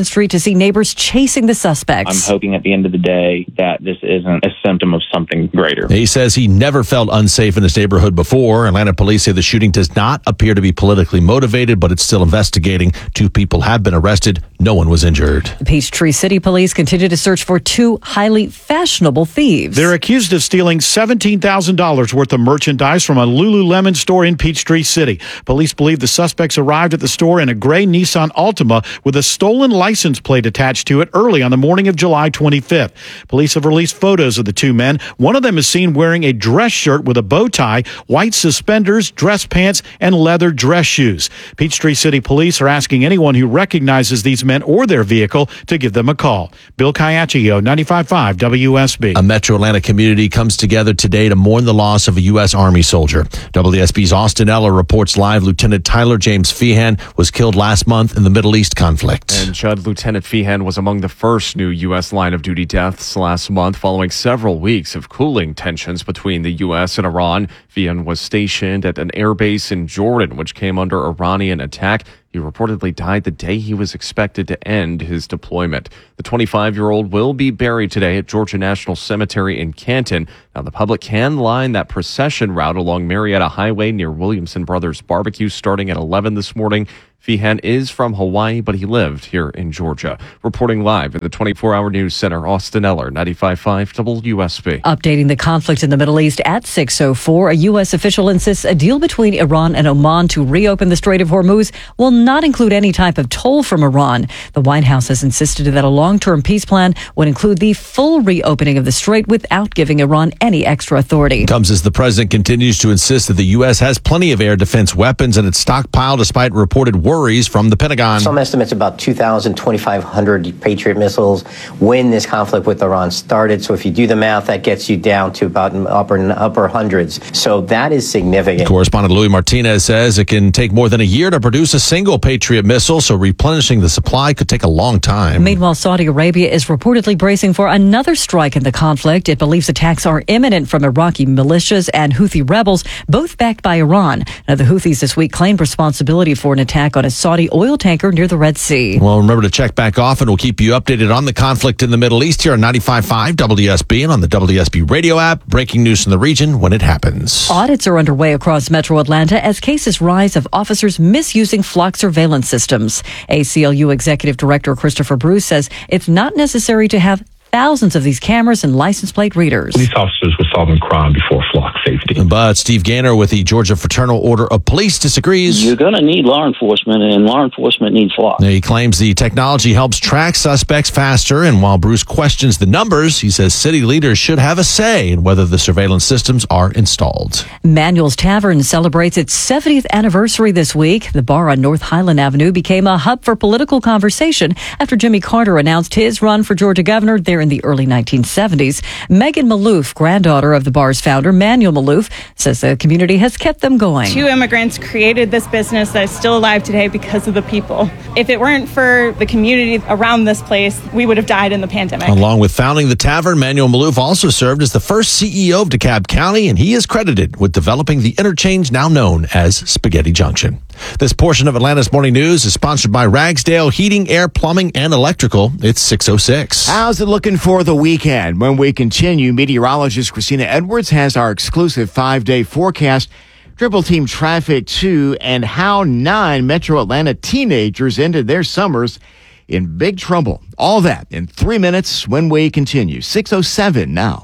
Speaker 2: see neighbors chasing the suspects.
Speaker 6: I'm hoping at the end of the day that this isn't a symptom of something greater.
Speaker 1: He says he never felt unsafe in his neighborhood before. Atlanta police say the shooting does not appear to be politically motivated, but it's still investigating. Two people have been arrested. No one was injured.
Speaker 2: Peachtree City police continue to search for two highly fashionable thieves.
Speaker 7: They're accused of stealing seventeen thousand dollars worth of merchandise from a Lululemon store in Peachtree City. Police believe the suspects arrived at the store in a gray Nissan Altima with a stolen license plate attached to it early on the morning of July twenty-fifth. Police have released photos of the two men. One of them is seen wearing a dress shirt with a bow tie, white suspenders, dress pants, and leather dress shoes. Peachtree City police are asking anyone who recognizes these men or their vehicle to give them a call. Bill Caiaccio, ninety-five point five W S B.
Speaker 1: A Metro Atlanta community comes together today to mourn the loss of a U S. Army soldier. W S B's Austin Eller reports live Lieutenant Tyler James Feehan was killed last month in the Middle East conflict.
Speaker 8: And Judd, Lieutenant Feehan was among the first new U S line of duty deaths last month following several weeks of cooling tensions between the U S and Iran. Feehan was stationed at an airbase in Jordan, which came under Iranian attack. He reportedly died the day he was expected to end his deployment. The twenty-five-year-old will be buried today at Georgia National Cemetery in Canton. Now, the public can line that procession route along Marietta Highway near Williamson Brothers Barbecue starting at eleven this morning. Feehan is from Hawaii, but he lived here in Georgia. Reporting live at the twenty-four hour News Center, Austin Eller, ninety-five point five W S B.
Speaker 2: Updating the conflict in the Middle East at six oh four, a U S official insists a deal between Iran and Oman to reopen the Strait of Hormuz will not include any type of toll from Iran. The White House has insisted that a long-term peace plan would include the full reopening of the strait without giving Iran any extra authority.
Speaker 1: Comes as the president continues to insist that the U S has plenty of air defense weapons and its stockpile despite reported worries from the Pentagon.
Speaker 10: Some estimates about two thousand, twenty-five hundred Patriot missiles when this conflict with Iran started. So if you do the math, that gets you down to about upper upper hundreds. So that is significant.
Speaker 1: Correspondent Louis Martinez says it can take more than a year to produce a single Patriot missile, so replenishing the supply could take a long time.
Speaker 2: Meanwhile, Saudi Arabia is reportedly bracing for another strike in the conflict. It believes attacks are imminent from Iraqi militias and Houthi rebels, both backed by Iran. Now, the Houthis this week claimed responsibility for an attack on a Saudi oil tanker near the Red Sea.
Speaker 1: Well, remember to check back often. We'll keep you updated on the conflict in the Middle East here on ninety-five point five W S B and on the W S B radio app. Breaking news from the region when it happens.
Speaker 2: Audits are underway across Metro Atlanta as cases rise of officers misusing flock surveillance systems. A C L U Executive Director Christopher Bruce says it's not necessary to have thousands of these cameras and license plate readers.
Speaker 11: Police officers were solving crime before flock safety.
Speaker 1: But Steve Gaynor with the Georgia Fraternal Order of Police disagrees.
Speaker 22: You're going to need law enforcement, and law enforcement needs flock.
Speaker 1: He claims the technology helps track suspects faster, and while Bruce questions the numbers, he says city leaders should have a say in whether the surveillance systems are installed.
Speaker 2: Manuel's Tavern celebrates its seventieth anniversary this week. The bar on North Highland Avenue became a hub for political conversation after Jimmy Carter announced his run for Georgia governor there in the early nineteen seventies. Megan Maloof, granddaughter of the bar's founder, Manuel Maloof, says the community has kept them going.
Speaker 23: Two immigrants created this business that is still alive today because of the people. If it weren't for the community around this place, we would have died in the pandemic.
Speaker 1: Along with founding the tavern, Manuel Maloof also served as the first C E O of DeKalb County, and he is credited with developing the interchange now known as Spaghetti Junction. This portion of Atlanta's Morning News is sponsored by Ragsdale Heating, Air, Plumbing, and Electrical. It's six oh six.
Speaker 9: How's it looking for the weekend? When we continue, meteorologist Christina Edwards has our exclusive five-day forecast. Triple team traffic, too, and how nine Metro Atlanta teenagers ended their summers in big trouble. All that in three minutes when we continue. six oh seven now.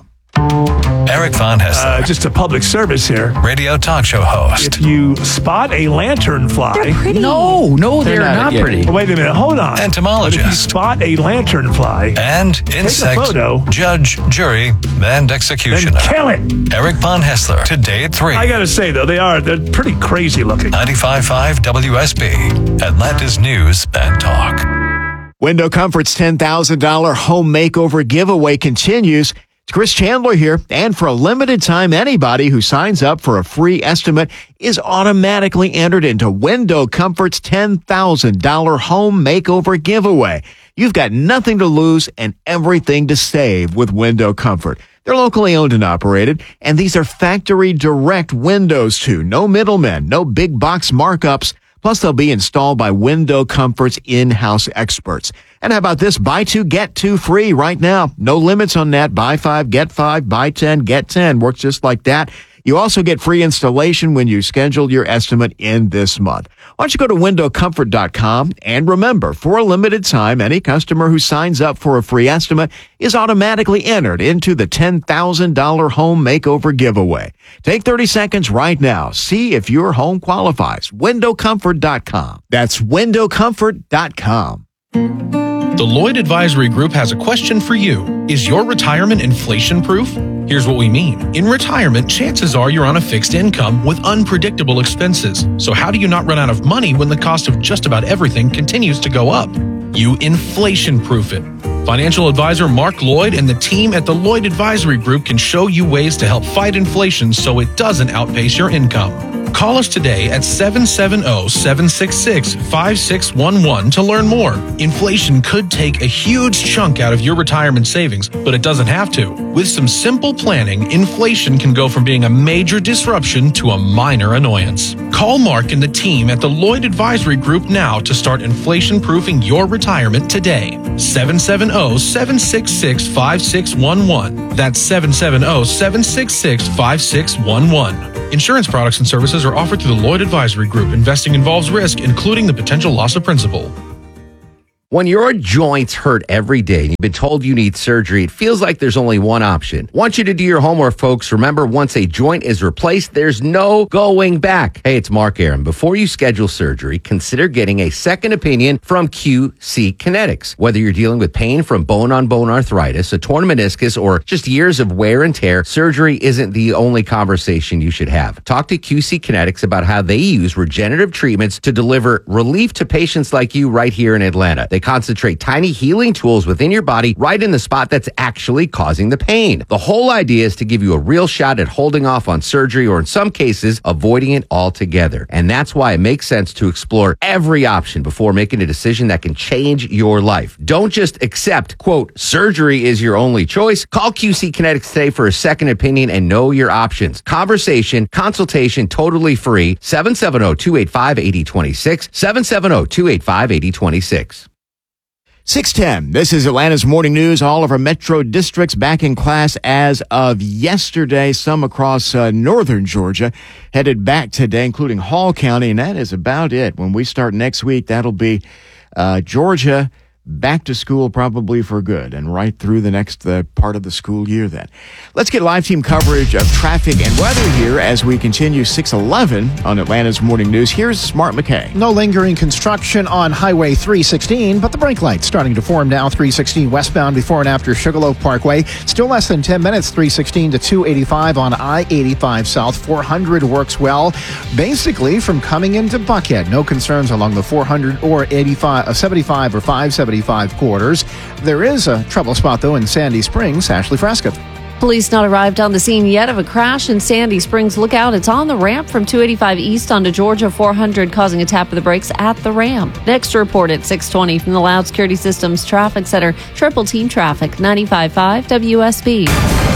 Speaker 16: Eric Von Hessler.
Speaker 24: Uh, just a public service here.
Speaker 16: Radio talk show host.
Speaker 24: If you spot a lanternfly.
Speaker 21: They're pretty. No, no, they're, they're not, not pretty.
Speaker 24: Oh, wait a minute, hold on.
Speaker 16: Entomologist.
Speaker 24: But if you spot a lanternfly.
Speaker 16: And insect.
Speaker 24: Take a photo.
Speaker 16: Judge, jury, and executioner.
Speaker 24: Then kill it.
Speaker 16: Eric Von Hessler. Today at three.
Speaker 24: I gotta say, though, they are, they're pretty crazy looking.
Speaker 16: ninety-five point five W S B. Atlanta's News and Talk.
Speaker 9: Window Comfort's ten thousand dollars home makeover giveaway continues. It's Chris Chandler here, and for a limited time, anybody who signs up for a free estimate is automatically entered into Window Comfort's ten thousand dollars home makeover giveaway. You've got nothing to lose and everything to save with Window Comfort. They're locally owned and operated, and these are factory direct windows too. No middlemen, no big box markups. Plus, they'll be installed by Window Comfort's in-house experts. And how about this? Buy two, get two free right now. No limits on that. Buy five, get five, buy ten, get ten. Works just like that. You also get free installation when you schedule your estimate in this month. Why don't you go to window comfort dot com, and remember, for a limited time, any customer who signs up for a free estimate is automatically entered into the ten thousand dollars home makeover giveaway. Take thirty seconds right now. See if your home qualifies. window comfort dot com. That's window comfort dot com.
Speaker 12: The Lloyd Advisory Group has a question for you. Is your retirement inflation-proof? Here's what we mean. In retirement, chances are you're on a fixed income with unpredictable expenses. So how do you not run out of money when the cost of just about everything continues to go up? You inflation-proof it. Financial advisor Mark Lloyd and the team at the Lloyd Advisory Group can show you ways to help fight inflation so it doesn't outpace your income. Call us today at seven seven zero, seven six six, five six one one to learn more. Inflation could take a huge chunk out of your retirement savings, but it doesn't have to. With some simple planning, inflation can go from being a major disruption to a minor annoyance. Call Mark and the team at the Lloyd Advisory Group now to start inflation-proofing your retirement today. seven seven zero, seven six six, five six one one. That's seven seven zero, seven six six, five six one one. Insurance products and services are offered through the Lloyd Advisory Group. Investing involves risk, including the potential loss of principal.
Speaker 13: When your joints hurt every day and you've been told you need surgery, it feels like there's only one option. Want you to do your homework, folks. Remember, once a joint is replaced, there's no going back. Hey, it's Mark Aaron. Before you schedule surgery, consider getting a second opinion from Q C Kinetics. Whether you're dealing with pain from bone-on-bone arthritis, a torn meniscus, or just years of wear and tear, surgery isn't the only conversation you should have. Talk to Q C Kinetics about how they use regenerative treatments to deliver relief to patients like you right here in Atlanta. They concentrate tiny healing tools within your body right in the spot that's actually causing the pain. The whole idea is to give you a real shot at holding off on surgery, or in some cases, avoiding it altogether. And that's why it makes sense to explore every option before making a decision that can change your life. Don't just accept, quote, surgery is your only choice. Call Q C Kinetics today for a second opinion and know your options. Conversation, consultation, totally free. seven seven zero, two eight five, eight zero two six. seven seven zero, two eight five, eight zero two six.
Speaker 9: six ten. This is Atlanta's Morning News. All of our metro districts back in class as of yesterday. Some across uh, northern Georgia headed back today, including Hall County, and that is about it. When we start next week, that'll be uh, Georgia back to school probably for good and right through the next uh, part of the school year then. Let's get live team coverage of traffic and weather here as we continue six eleven on Atlanta's Morning News. Here's Smart McKay.
Speaker 17: No lingering construction on Highway three sixteen, but the brake lights starting to form now. three sixteen westbound before and after Sugarloaf Parkway. Still less than ten minutes, three sixteen to two eighty-five on I eighty-five South. four hundred works well, basically from coming into Buckhead. No concerns along the four hundred or eighty-five, uh, seventy-five or five seventy-five quarters. There is a trouble spot, though, in Sandy Springs. Ashley Fresca.
Speaker 18: Police not arrived on the scene yet of a crash in Sandy Springs. Look out, it's on the ramp from two eighty-five east onto Georgia four hundred, causing a tap of the brakes at the ramp. Next report at six twenty from the Loud Security Systems Traffic Center. Triple Team Traffic, ninety-five point five W S B.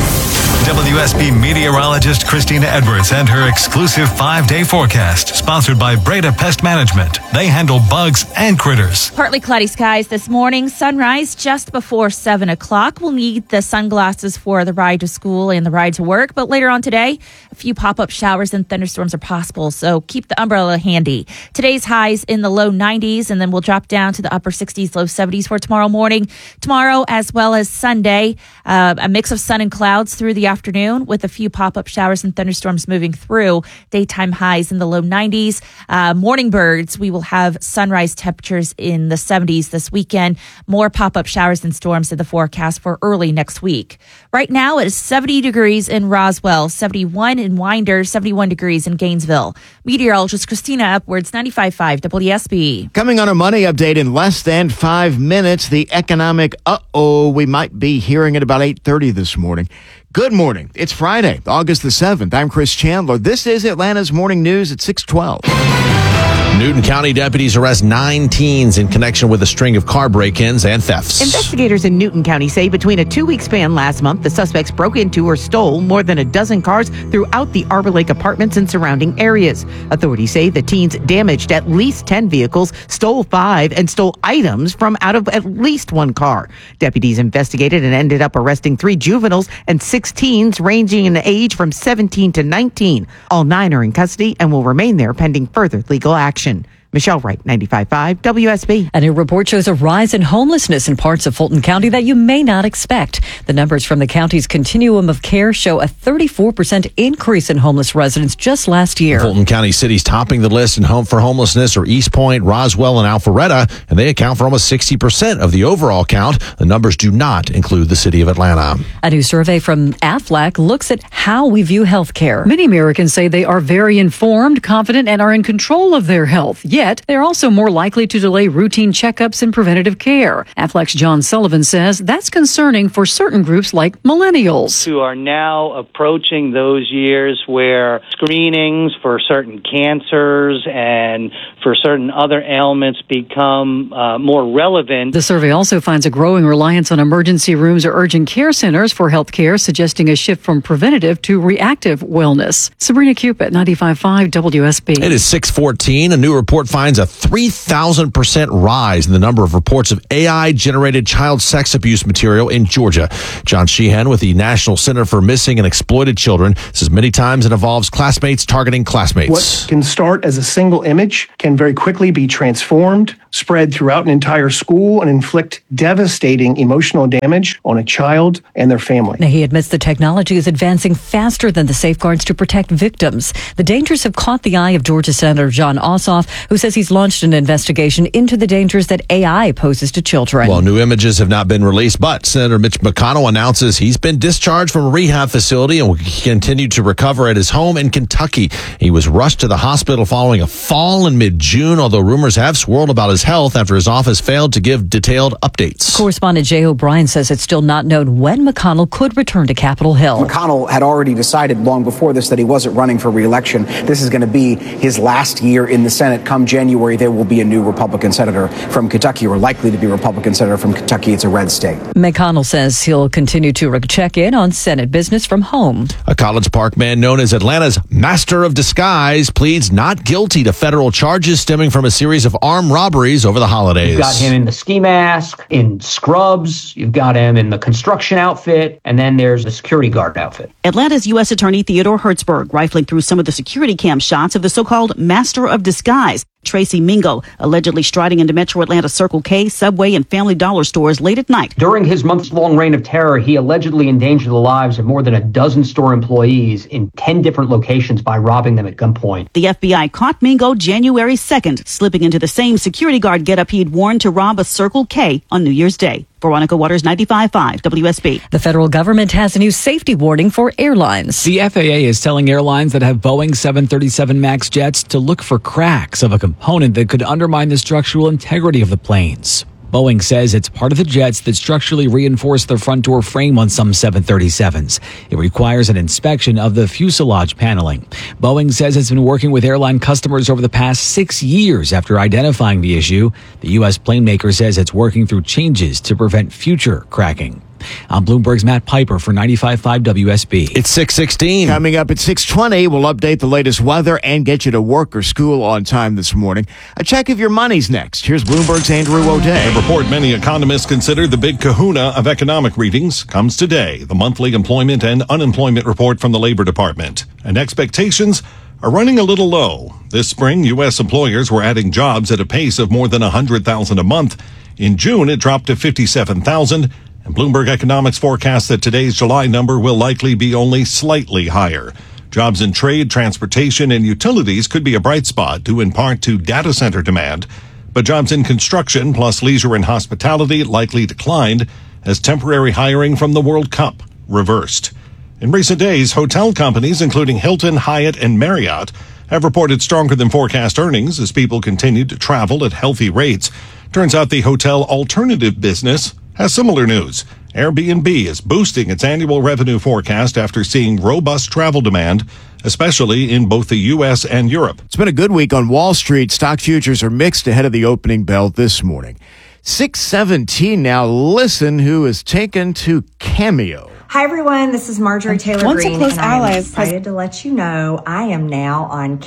Speaker 16: W S B meteorologist Christina Edwards and her exclusive five-day forecast, sponsored by Breda Pest Management. They handle bugs and critters.
Speaker 19: Partly cloudy skies this morning. Sunrise just before seven o'clock. We'll need the sunglasses for the ride to school and the ride to work. But later on today, a few pop-up showers and thunderstorms are possible, so keep the umbrella handy. Today's highs in the low nineties, and then we'll drop down to the upper sixties, low seventies for tomorrow morning. Tomorrow, as well as Sunday, uh, a mix of sun and clouds through the afternoon with a few pop-up showers and thunderstorms moving through. Daytime highs in the low nineties. Uh, morning birds, we will have sunrise temperatures in the seventies this weekend. More pop-up showers and storms in the forecast for early next week. Right now, it is seventy degrees in Roswell, seventy-one in Winder, seventy-one degrees in Gainesville. Meteorologist Christina Edwards, ninety-five point five W S B.
Speaker 9: Coming on a money update in less than five minutes, the economic uh-oh we might be hearing at about eight thirty this morning. Good morning. It's Friday, August the seventh. I'm Chris Chandler. This is Atlanta's Morning News at six twelve.
Speaker 1: Newton County deputies arrest nine teens in connection with a string of car break-ins and thefts.
Speaker 4: Investigators in Newton County say between a two-week span last month, the suspects broke into or stole more than a dozen cars throughout the Arbor Lake apartments and surrounding areas. Authorities say the teens damaged at least ten vehicles, stole five, and stole items from out of at least one car. Deputies investigated and ended up arresting three juveniles and six teens ranging in age from seventeen to nineteen. All nine are in custody and will remain there pending further legal action. Michelle Wright, ninety-five point five W S B.
Speaker 2: A new report shows a rise in homelessness in parts of Fulton County that you may not expect. The numbers from the county's continuum of care show a thirty-four percent increase in homeless residents just last year.
Speaker 1: Fulton County cities topping the list in home for homelessness are East Point, Roswell, and Alpharetta, and they account for almost sixty percent of the overall count. The numbers do not include the city of Atlanta.
Speaker 2: A new survey from Aflac looks at how we view health care.
Speaker 14: Many Americans say they are very informed, confident, and are in control of their health. Yet, they're also more likely to delay routine checkups and preventative care. Aflac's John Sullivan says that's concerning for certain groups like millennials,
Speaker 15: who are now approaching those years where screenings for certain cancers and for certain other ailments become uh, more relevant.
Speaker 14: The survey also finds a growing reliance on emergency rooms or urgent care centers for health care, suggesting a shift from preventative to reactive wellness. Sabrina Cupid, ninety-five point five W S B.
Speaker 1: It is six fourteen. A new report finds a three thousand percent rise in the number of reports of A I-generated child sex abuse material in Georgia. John Sheehan with the National Center for Missing and Exploited Children says many times it involves classmates targeting classmates.
Speaker 20: What can start as a single image can very quickly be transformed, spread throughout an entire school, and inflict devastating emotional damage on a child and their family.
Speaker 2: Now, he admits the technology is advancing faster than the safeguards to protect victims. The dangers have caught the eye of Georgia Senator Jon Ossoff, who says he's launched an investigation into the dangers that A I poses to children.
Speaker 1: Well, new images have not been released, but Senator Mitch McConnell announces he's been discharged from a rehab facility and will continue to recover at his home in Kentucky. He was rushed to the hospital following a fall in mid-June, although rumors have swirled about his health after his office failed to give detailed updates.
Speaker 2: Correspondent Jay O'Brien says it's still not known when McConnell could return to Capitol Hill.
Speaker 25: McConnell had already decided long before this that he wasn't running for re-election. This is going to be his last year in the Senate. Come January, there will be a new Republican senator from Kentucky, or likely to be a Republican senator from Kentucky. It's a red state.
Speaker 2: McConnell says he'll continue to re- check in on Senate business from home.
Speaker 1: A College Park man known as Atlanta's Master of Disguise pleads not guilty to federal charges stemming from a series of armed robberies over the holidays.
Speaker 26: You've got him in the ski mask, in scrubs, you've got him in the construction outfit, and then there's the security guard outfit.
Speaker 27: Atlanta's U S Attorney Theodore Hertzberg rifling through some of the security cam shots of the so-called Master of Disguise, Tracy Mingo, allegedly striding into Metro Atlanta Circle K, Subway, and Family Dollar stores late at night.
Speaker 26: During his months-long reign of terror, he allegedly endangered the lives of more than a dozen store employees in ten different locations by robbing them at gunpoint.
Speaker 27: The F B I caught Mingo January second, slipping into the same security guard getup he'd worn to rob a Circle K on New Year's Day. Veronica Waters, ninety-five point five W S B.
Speaker 2: The federal government has a new safety warning for airlines.
Speaker 28: The F A A is telling airlines that have Boeing seven thirty-seven MAX jets to look for cracks of a component that could undermine the structural integrity of the planes. Boeing says it's part of the jets that structurally reinforce the front door frame on some seven thirty-sevens. It requires an inspection of the fuselage paneling. Boeing says it's been working with airline customers over the past six years after identifying the issue. The U S plane maker says it's working through changes to prevent future cracking. I'm Bloomberg's Matt Piper for ninety-five point five W S B.
Speaker 1: It's six sixteen.
Speaker 9: Coming up at six twenty, we'll update the latest weather and get you to work or school on time this morning. A check of your money's next. Here's Bloomberg's Andrew O'Day.
Speaker 29: The report many economists consider the big kahuna of economic readings comes today, the monthly employment and unemployment report from the Labor Department. And expectations are running a little low. This spring, U S employers were adding jobs at a pace of more than one hundred thousand a month. In June, it dropped to fifty-seven thousand. And Bloomberg Economics forecasts that today's July number will likely be only slightly higher. Jobs in trade, transportation, and utilities could be a bright spot due in part to data center demand. But jobs in construction plus leisure and hospitality likely declined as temporary hiring from the World Cup reversed. In recent days, hotel companies, including Hilton, Hyatt, and Marriott, have reported stronger than forecast earnings as people continued to travel at healthy rates. Turns out the hotel alternative business has similar news. Airbnb is boosting its annual revenue forecast after seeing robust travel demand, especially in both the U S and Europe.
Speaker 9: It's been a good week on Wall Street. Stock futures are mixed ahead of the opening bell this morning. six seventeen now. Listen who is taken to Cameo.
Speaker 3: Hi, everyone. This is Marjorie Taylor
Speaker 5: Once
Speaker 3: Greene,
Speaker 5: a close
Speaker 3: and I'm
Speaker 5: ally of
Speaker 3: excited to let you know I am now on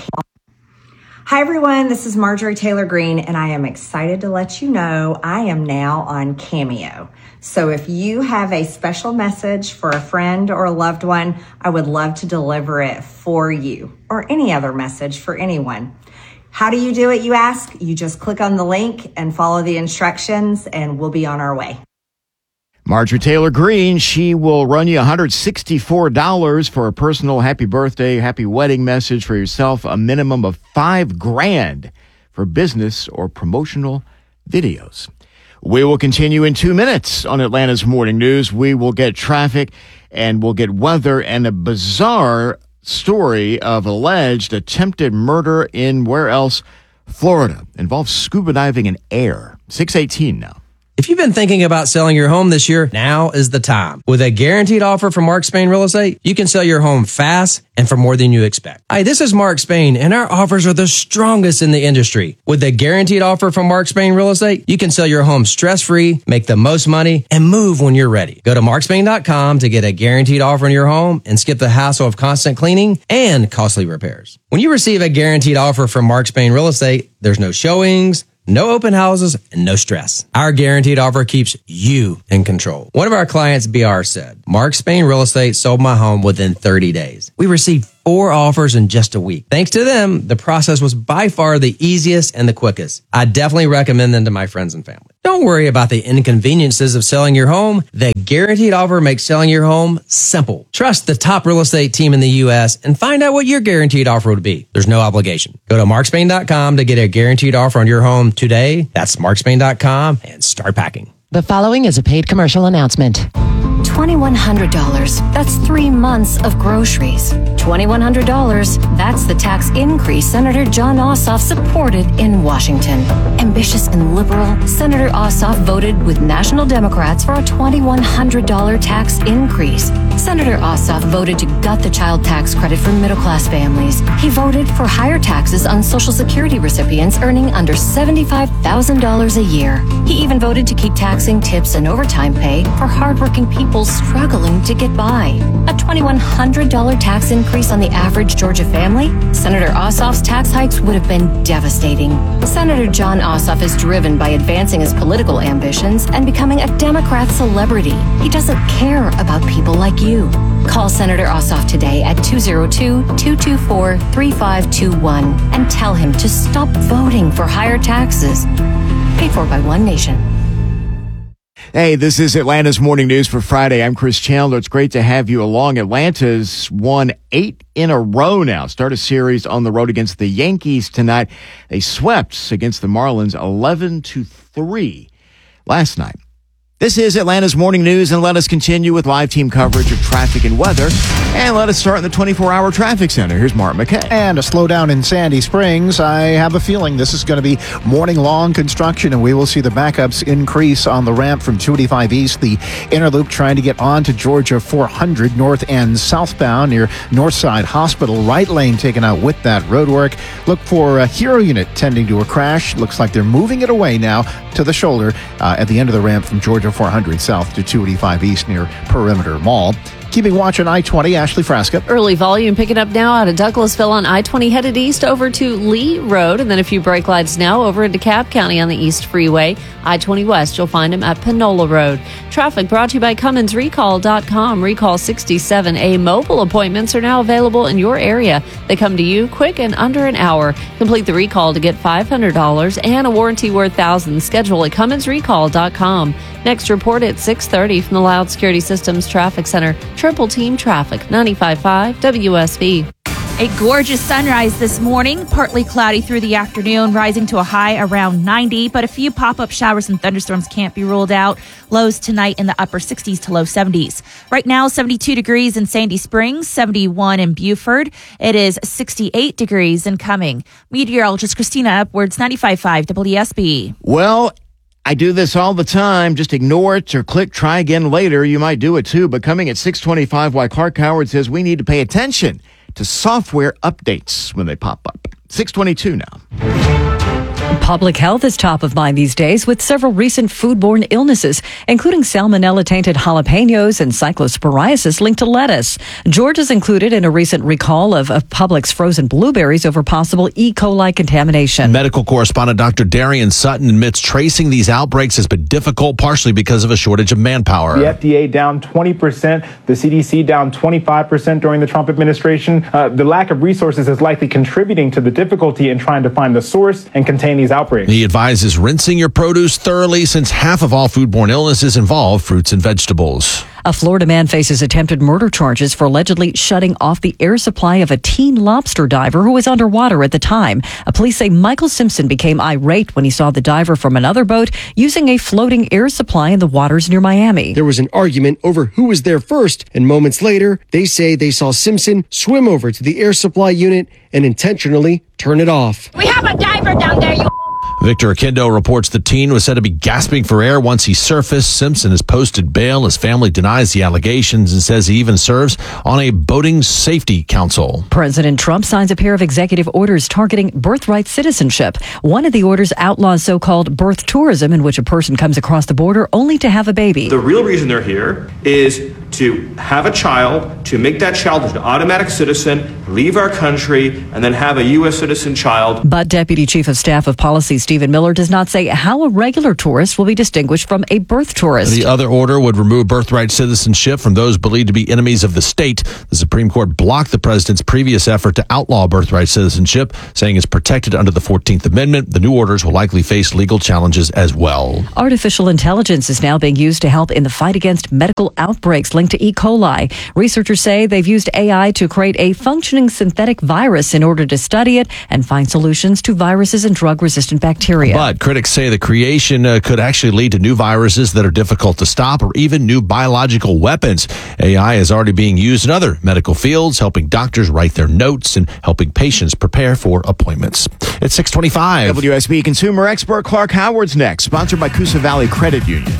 Speaker 3: Hi, everyone. This is Marjorie Taylor Greene, and I am excited to let you know I am now on Cameo. So if you have a special message for a friend or a loved one, I would love to deliver it for you, or any other message for anyone. How do you do it, you ask? You just click on the link and follow the instructions, and we'll be on our way.
Speaker 9: Marjorie Taylor Greene, she will run you one hundred sixty-four dollars for a personal happy birthday, happy wedding message for yourself, a minimum of five grand for business or promotional videos. We will continue in two minutes on Atlanta's Morning News. We will get traffic and we'll get weather and a bizarre story of alleged attempted murder in where else? Florida. Involves scuba diving in air. six eighteen now.
Speaker 6: If you've been thinking about selling your home this year, now is the time. With a guaranteed offer from Mark Spain Real Estate, you can sell your home fast and for more than you expect. Hi, this is Mark Spain, and our offers are the strongest in the industry. With a guaranteed offer from Mark Spain Real Estate, you can sell your home stress-free, make the most money, and move when you're ready. Go to mark spain dot com to get a guaranteed offer on your home and skip the hassle of constant cleaning and costly repairs. When you receive a guaranteed offer from Mark Spain Real Estate, there's no showings, no open houses, and no stress. Our guaranteed offer keeps you in control. One of our clients, B R, said, Mark Spain Real Estate sold my home within thirty days. We received four offers in just a week. Thanks to them, the process was by far the easiest and the quickest. I definitely recommend them to my friends and family. Don't worry about the inconveniences of selling your home. The guaranteed offer makes selling your home simple. Trust the top real estate team in the U S and find out what your guaranteed offer would be. There's no obligation. Go to mark spain dot com to get a guaranteed offer on your home today. That's mark spain dot com and start packing.
Speaker 7: The following is a paid commercial announcement.
Speaker 8: twenty-one hundred dollars. That's three months of groceries. twenty-one hundred dollars. That's the tax increase Senator Jon Ossoff supported in Washington. Ambitious and liberal, Senator Ossoff voted with national Democrats for a twenty-one hundred dollars tax increase. Senator Ossoff voted to gut the child tax credit for middle-class families. He voted for higher taxes on Social Security recipients earning under seventy-five thousand dollars a year. He even voted to keep taxing tips and overtime pay for hardworking people struggling to get by. A twenty-one hundred dollars tax increase on the average Georgia family? Senator Ossoff's tax hikes would have been devastating. Senator Jon Ossoff is driven by advancing his political ambitions and becoming a Democrat celebrity. He doesn't care about people like you. Call Senator Ossoff today at two oh two, two two four, three five two one and tell him to stop voting for higher taxes. Paid for by One Nation.
Speaker 9: Hey, this is Atlanta's Morning News for Friday. I'm Chris Chandler. It's great to have you along. Atlanta's won eight in a row now. Start a series on the road against the Yankees tonight. They swept against the Marlins eleven to three last night. This is Atlanta's Morning News, and let us continue with live team coverage of traffic and weather. And let us start in the twenty-four hour traffic center. Here's Mark McKay.
Speaker 17: And a slowdown in Sandy Springs. I have a feeling this is going to be morning-long construction, and we will see the backups increase on the ramp from two eighty-five East, the inner loop trying to get on to Georgia four hundred north and southbound near Northside Hospital. Right lane taken out with that roadwork. Look for a Hero unit tending to a crash. Looks like they're moving it away now to the shoulder uh, at the end of the ramp from Georgia four hundred south to two eighty-five East near Perimeter Mall. Keeping watch on I twenty, Ashley Frasca.
Speaker 18: Early volume picking up now out of Douglasville on I twenty headed east over to Lee Road, and then a few brake lights now over into DeKalb County on the East Freeway. I twenty West, you'll find them at Panola Road. Traffic brought to you by Cummins Recall dot com. Recall sixty-seven A mobile appointments are now available in your area. They come to you quick and under an hour. Complete the recall to get five hundred dollars and a warranty worth thousands. Schedule at Cummins Recall dot com. Next report at six thirty from the Loud Security Systems Traffic Center. Triple Team Traffic, ninety-five point five W S B.
Speaker 19: A gorgeous sunrise this morning, partly cloudy through the afternoon, rising to a high around ninety, but a few pop-up showers and thunderstorms can't be ruled out. Lows tonight in the upper sixties to low seventies. Right now, seventy-two degrees in Sandy Springs, seventy-one in Buford. It is sixty-eight degrees in Cumming. Meteorologist Christina Edwards, ninety-five point five W S B.
Speaker 9: Well, I do this all the time. Just ignore it or click try again later. You might do it too. But coming at six twenty-five, why Clark Howard says we need to pay attention to software updates when they pop up. six twenty-two now.
Speaker 2: Public health is top of mind these days with several recent foodborne illnesses, including salmonella-tainted jalapenos and cyclosporiasis linked to lettuce. Georgia's included in a recent recall of, of Publix frozen blueberries over possible E. coli contamination.
Speaker 1: Medical correspondent Doctor Darian Sutton admits tracing these outbreaks has been difficult, partially because of a shortage of manpower.
Speaker 5: The F D A down twenty percent, the C D C down twenty-five percent during the Trump administration. Uh, the lack of resources is likely contributing to the difficulty in trying to find the source and contain these outbreaks.
Speaker 1: He advises rinsing your produce thoroughly since half of all foodborne illnesses involve fruits and vegetables.
Speaker 2: A Florida man faces attempted murder charges for allegedly shutting off the air supply of a teen lobster diver who was underwater at the time. Police say Michael Simpson became irate when he saw the diver from another boat using a floating air supply in the waters near Miami.
Speaker 10: There was an argument over who was there first, and moments later, they say they saw Simpson swim over to the air supply unit and intentionally turn it off.
Speaker 11: We have a diver down there, you
Speaker 1: Victor Akindo reports the teen was said to be gasping for air once he surfaced. Simpson has posted bail. His family denies the allegations and says he even serves on a boating safety council.
Speaker 2: President Trump signs a pair of executive orders targeting birthright citizenship. One of the orders outlaws so-called birth tourism, in which a person comes across the border only to have a baby.
Speaker 12: The real reason they're here is to have a child, to make that child an automatic citizen, leave our country, and then have a U S citizen child.
Speaker 2: But Deputy Chief of Staff of Policy Stephen Miller does not say how a regular tourist will be distinguished from a birth tourist.
Speaker 1: The other order would remove birthright citizenship from those believed to be enemies of the state. The Supreme Court blocked the president's previous effort to outlaw birthright citizenship, saying it's protected under the fourteenth Amendment. The new orders will likely face legal challenges as well.
Speaker 2: Artificial intelligence is now being used to help in the fight against medical outbreaks linked to E. coli. Researchers say they've used A I to create a functioning synthetic virus in order to study it and find solutions to viruses and drug-resistant bacteria.
Speaker 1: But critics say the creation uh, could actually lead to new viruses that are difficult to stop or even new biological weapons. A I is already being used in other medical fields, helping doctors write their notes and helping patients prepare for appointments. It's six twenty-five.
Speaker 9: W S B consumer expert Clark Howard's next, sponsored by Coosa Valley Credit Union.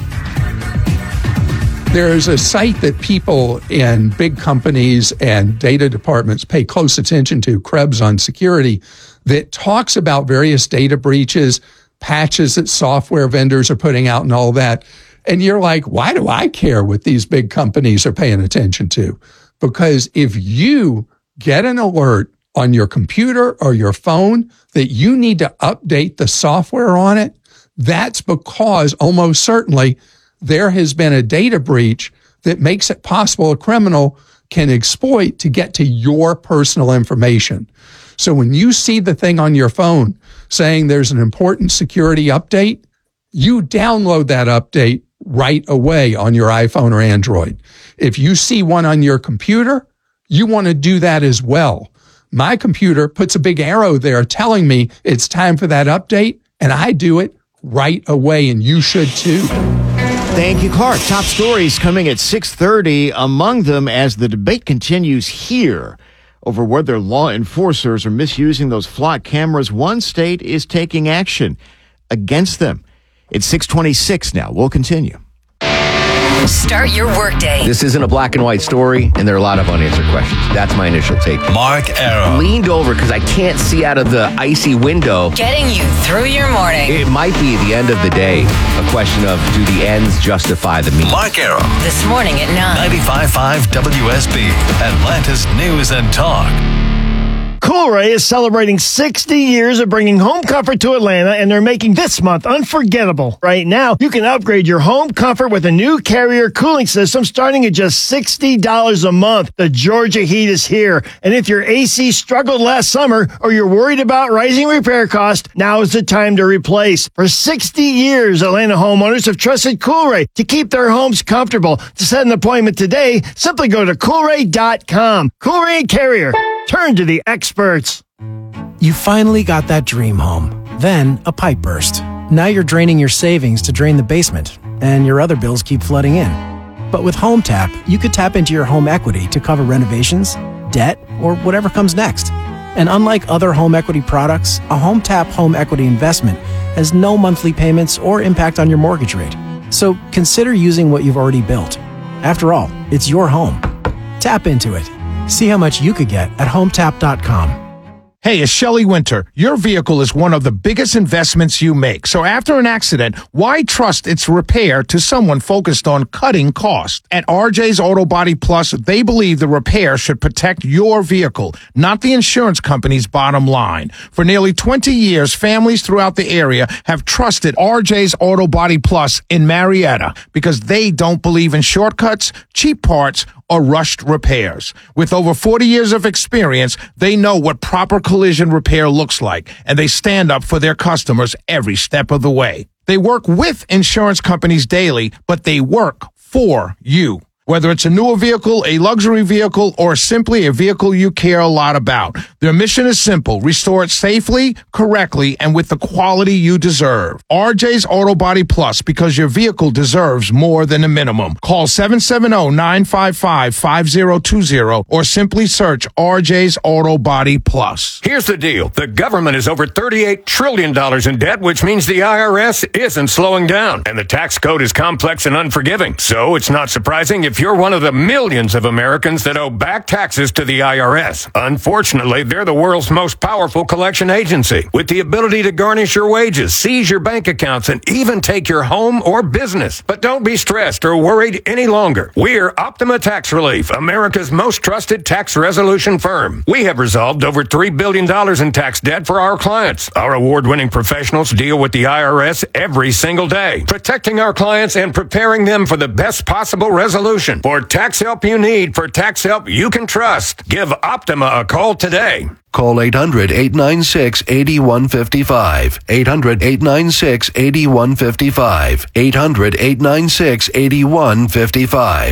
Speaker 13: There's a site that people in big companies and data departments pay close attention to, Krebs on Security, that talks about various data breaches, patches that software vendors are putting out and all that. And you're like, why do I care what these big companies are paying attention to? Because if you get an alert on your computer or your phone that you need to update the software on it, that's because almost certainly there has been a data breach that makes it possible a criminal can exploit to get to your personal information. So when you see the thing on your phone saying there's an important security update, you download that update right away on your iPhone or Android. If you see one on your computer, you want to do that as well. My computer puts a big arrow there telling me it's time for that update, and I do it right away, and you should too.
Speaker 9: Thank you, Clark. Top stories coming at six thirty. Among them, as the debate continues here over whether law enforcers are misusing those flock cameras, one state is taking action against them. It's six twenty-six now. We'll continue.
Speaker 21: Start your workday.
Speaker 22: This isn't a black and white story, and there are a lot of unanswered questions. That's my initial take.
Speaker 21: Mark Arrow.
Speaker 22: Leaned over because I can't see out of the icy window.
Speaker 21: Getting you through your morning.
Speaker 22: It might be the end of the day. A question of, do the ends justify the means?
Speaker 21: Mark Arrow. This morning at nine. ninety-five point five W S B, Atlanta's News and Talk.
Speaker 23: Coolray is celebrating sixty years of bringing home comfort to Atlanta, and they're making this month unforgettable. Right now, you can upgrade your home comfort with a new Carrier cooling system starting at just sixty dollars a month. The Georgia heat is here, and if your A C struggled last summer or you're worried about rising repair costs, now is the time to replace. For sixty years, Atlanta homeowners have trusted Coolray to keep their homes comfortable. To set an appointment today, simply go to coolray dot com. Coolray and Carrier. Turn to the experts.
Speaker 24: You finally got that dream home. Then a pipe burst. Now you're draining your savings to drain the basement, and your other bills keep flooding in. But with HomeTap, you could tap into your home equity to cover renovations, debt, or whatever comes next. And unlike other home equity products, a HomeTap home equity investment has no monthly payments or impact on your mortgage rate. So consider using what you've already built. After all, it's your home. Tap into it. See how much you could get at home tap dot com.
Speaker 4: Hey, it's Shelley Winter. Your vehicle is one of the biggest investments you make. So after an accident, why trust its repair to someone focused on cutting costs? At R J's Auto Body Plus, they believe the repair should protect your vehicle, not the insurance company's bottom line. For nearly twenty years, families throughout the area have trusted R J's Auto Body Plus in Marietta because they don't believe in shortcuts, cheap parts, or rushed repairs. With over forty years of experience, they know what proper collision repair looks like, and they stand up for their customers every step of the way. They work with insurance companies daily, but they work for you. Whether it's a newer vehicle, a luxury vehicle, or simply a vehicle you care a lot about, their mission is simple: restore it safely, correctly, and with the quality you deserve. R J's Auto Body Plus, because your vehicle deserves more than a minimum. Call seven seven zero, nine five five, five zero two zero or simply search R J's Auto Body Plus.
Speaker 14: Here's the deal. The government is over thirty-eight trillion dollars in debt, which means the I R S isn't slowing down. And the tax code is complex and unforgiving. So it's not surprising if you're one of the millions of Americans that owe back taxes to the I R S. Unfortunately, they're the world's most powerful collection agency, with the ability to garnish your wages, seize your bank accounts, and even take your home or business. But don't be stressed or worried any longer. We're Optima Tax Relief, America's most trusted tax resolution firm. We have resolved over three billion dollars in tax debt for our clients. Our award-winning professionals deal with the I R S every single day, protecting our clients and preparing them for the best possible resolution. For tax help you need, for tax help you can trust, give Optima a call today.
Speaker 15: Call eight hundred, eight nine six, eight one five five. eight hundred, eight nine six, eight one five five. eight hundred, eight nine six, eight one five five.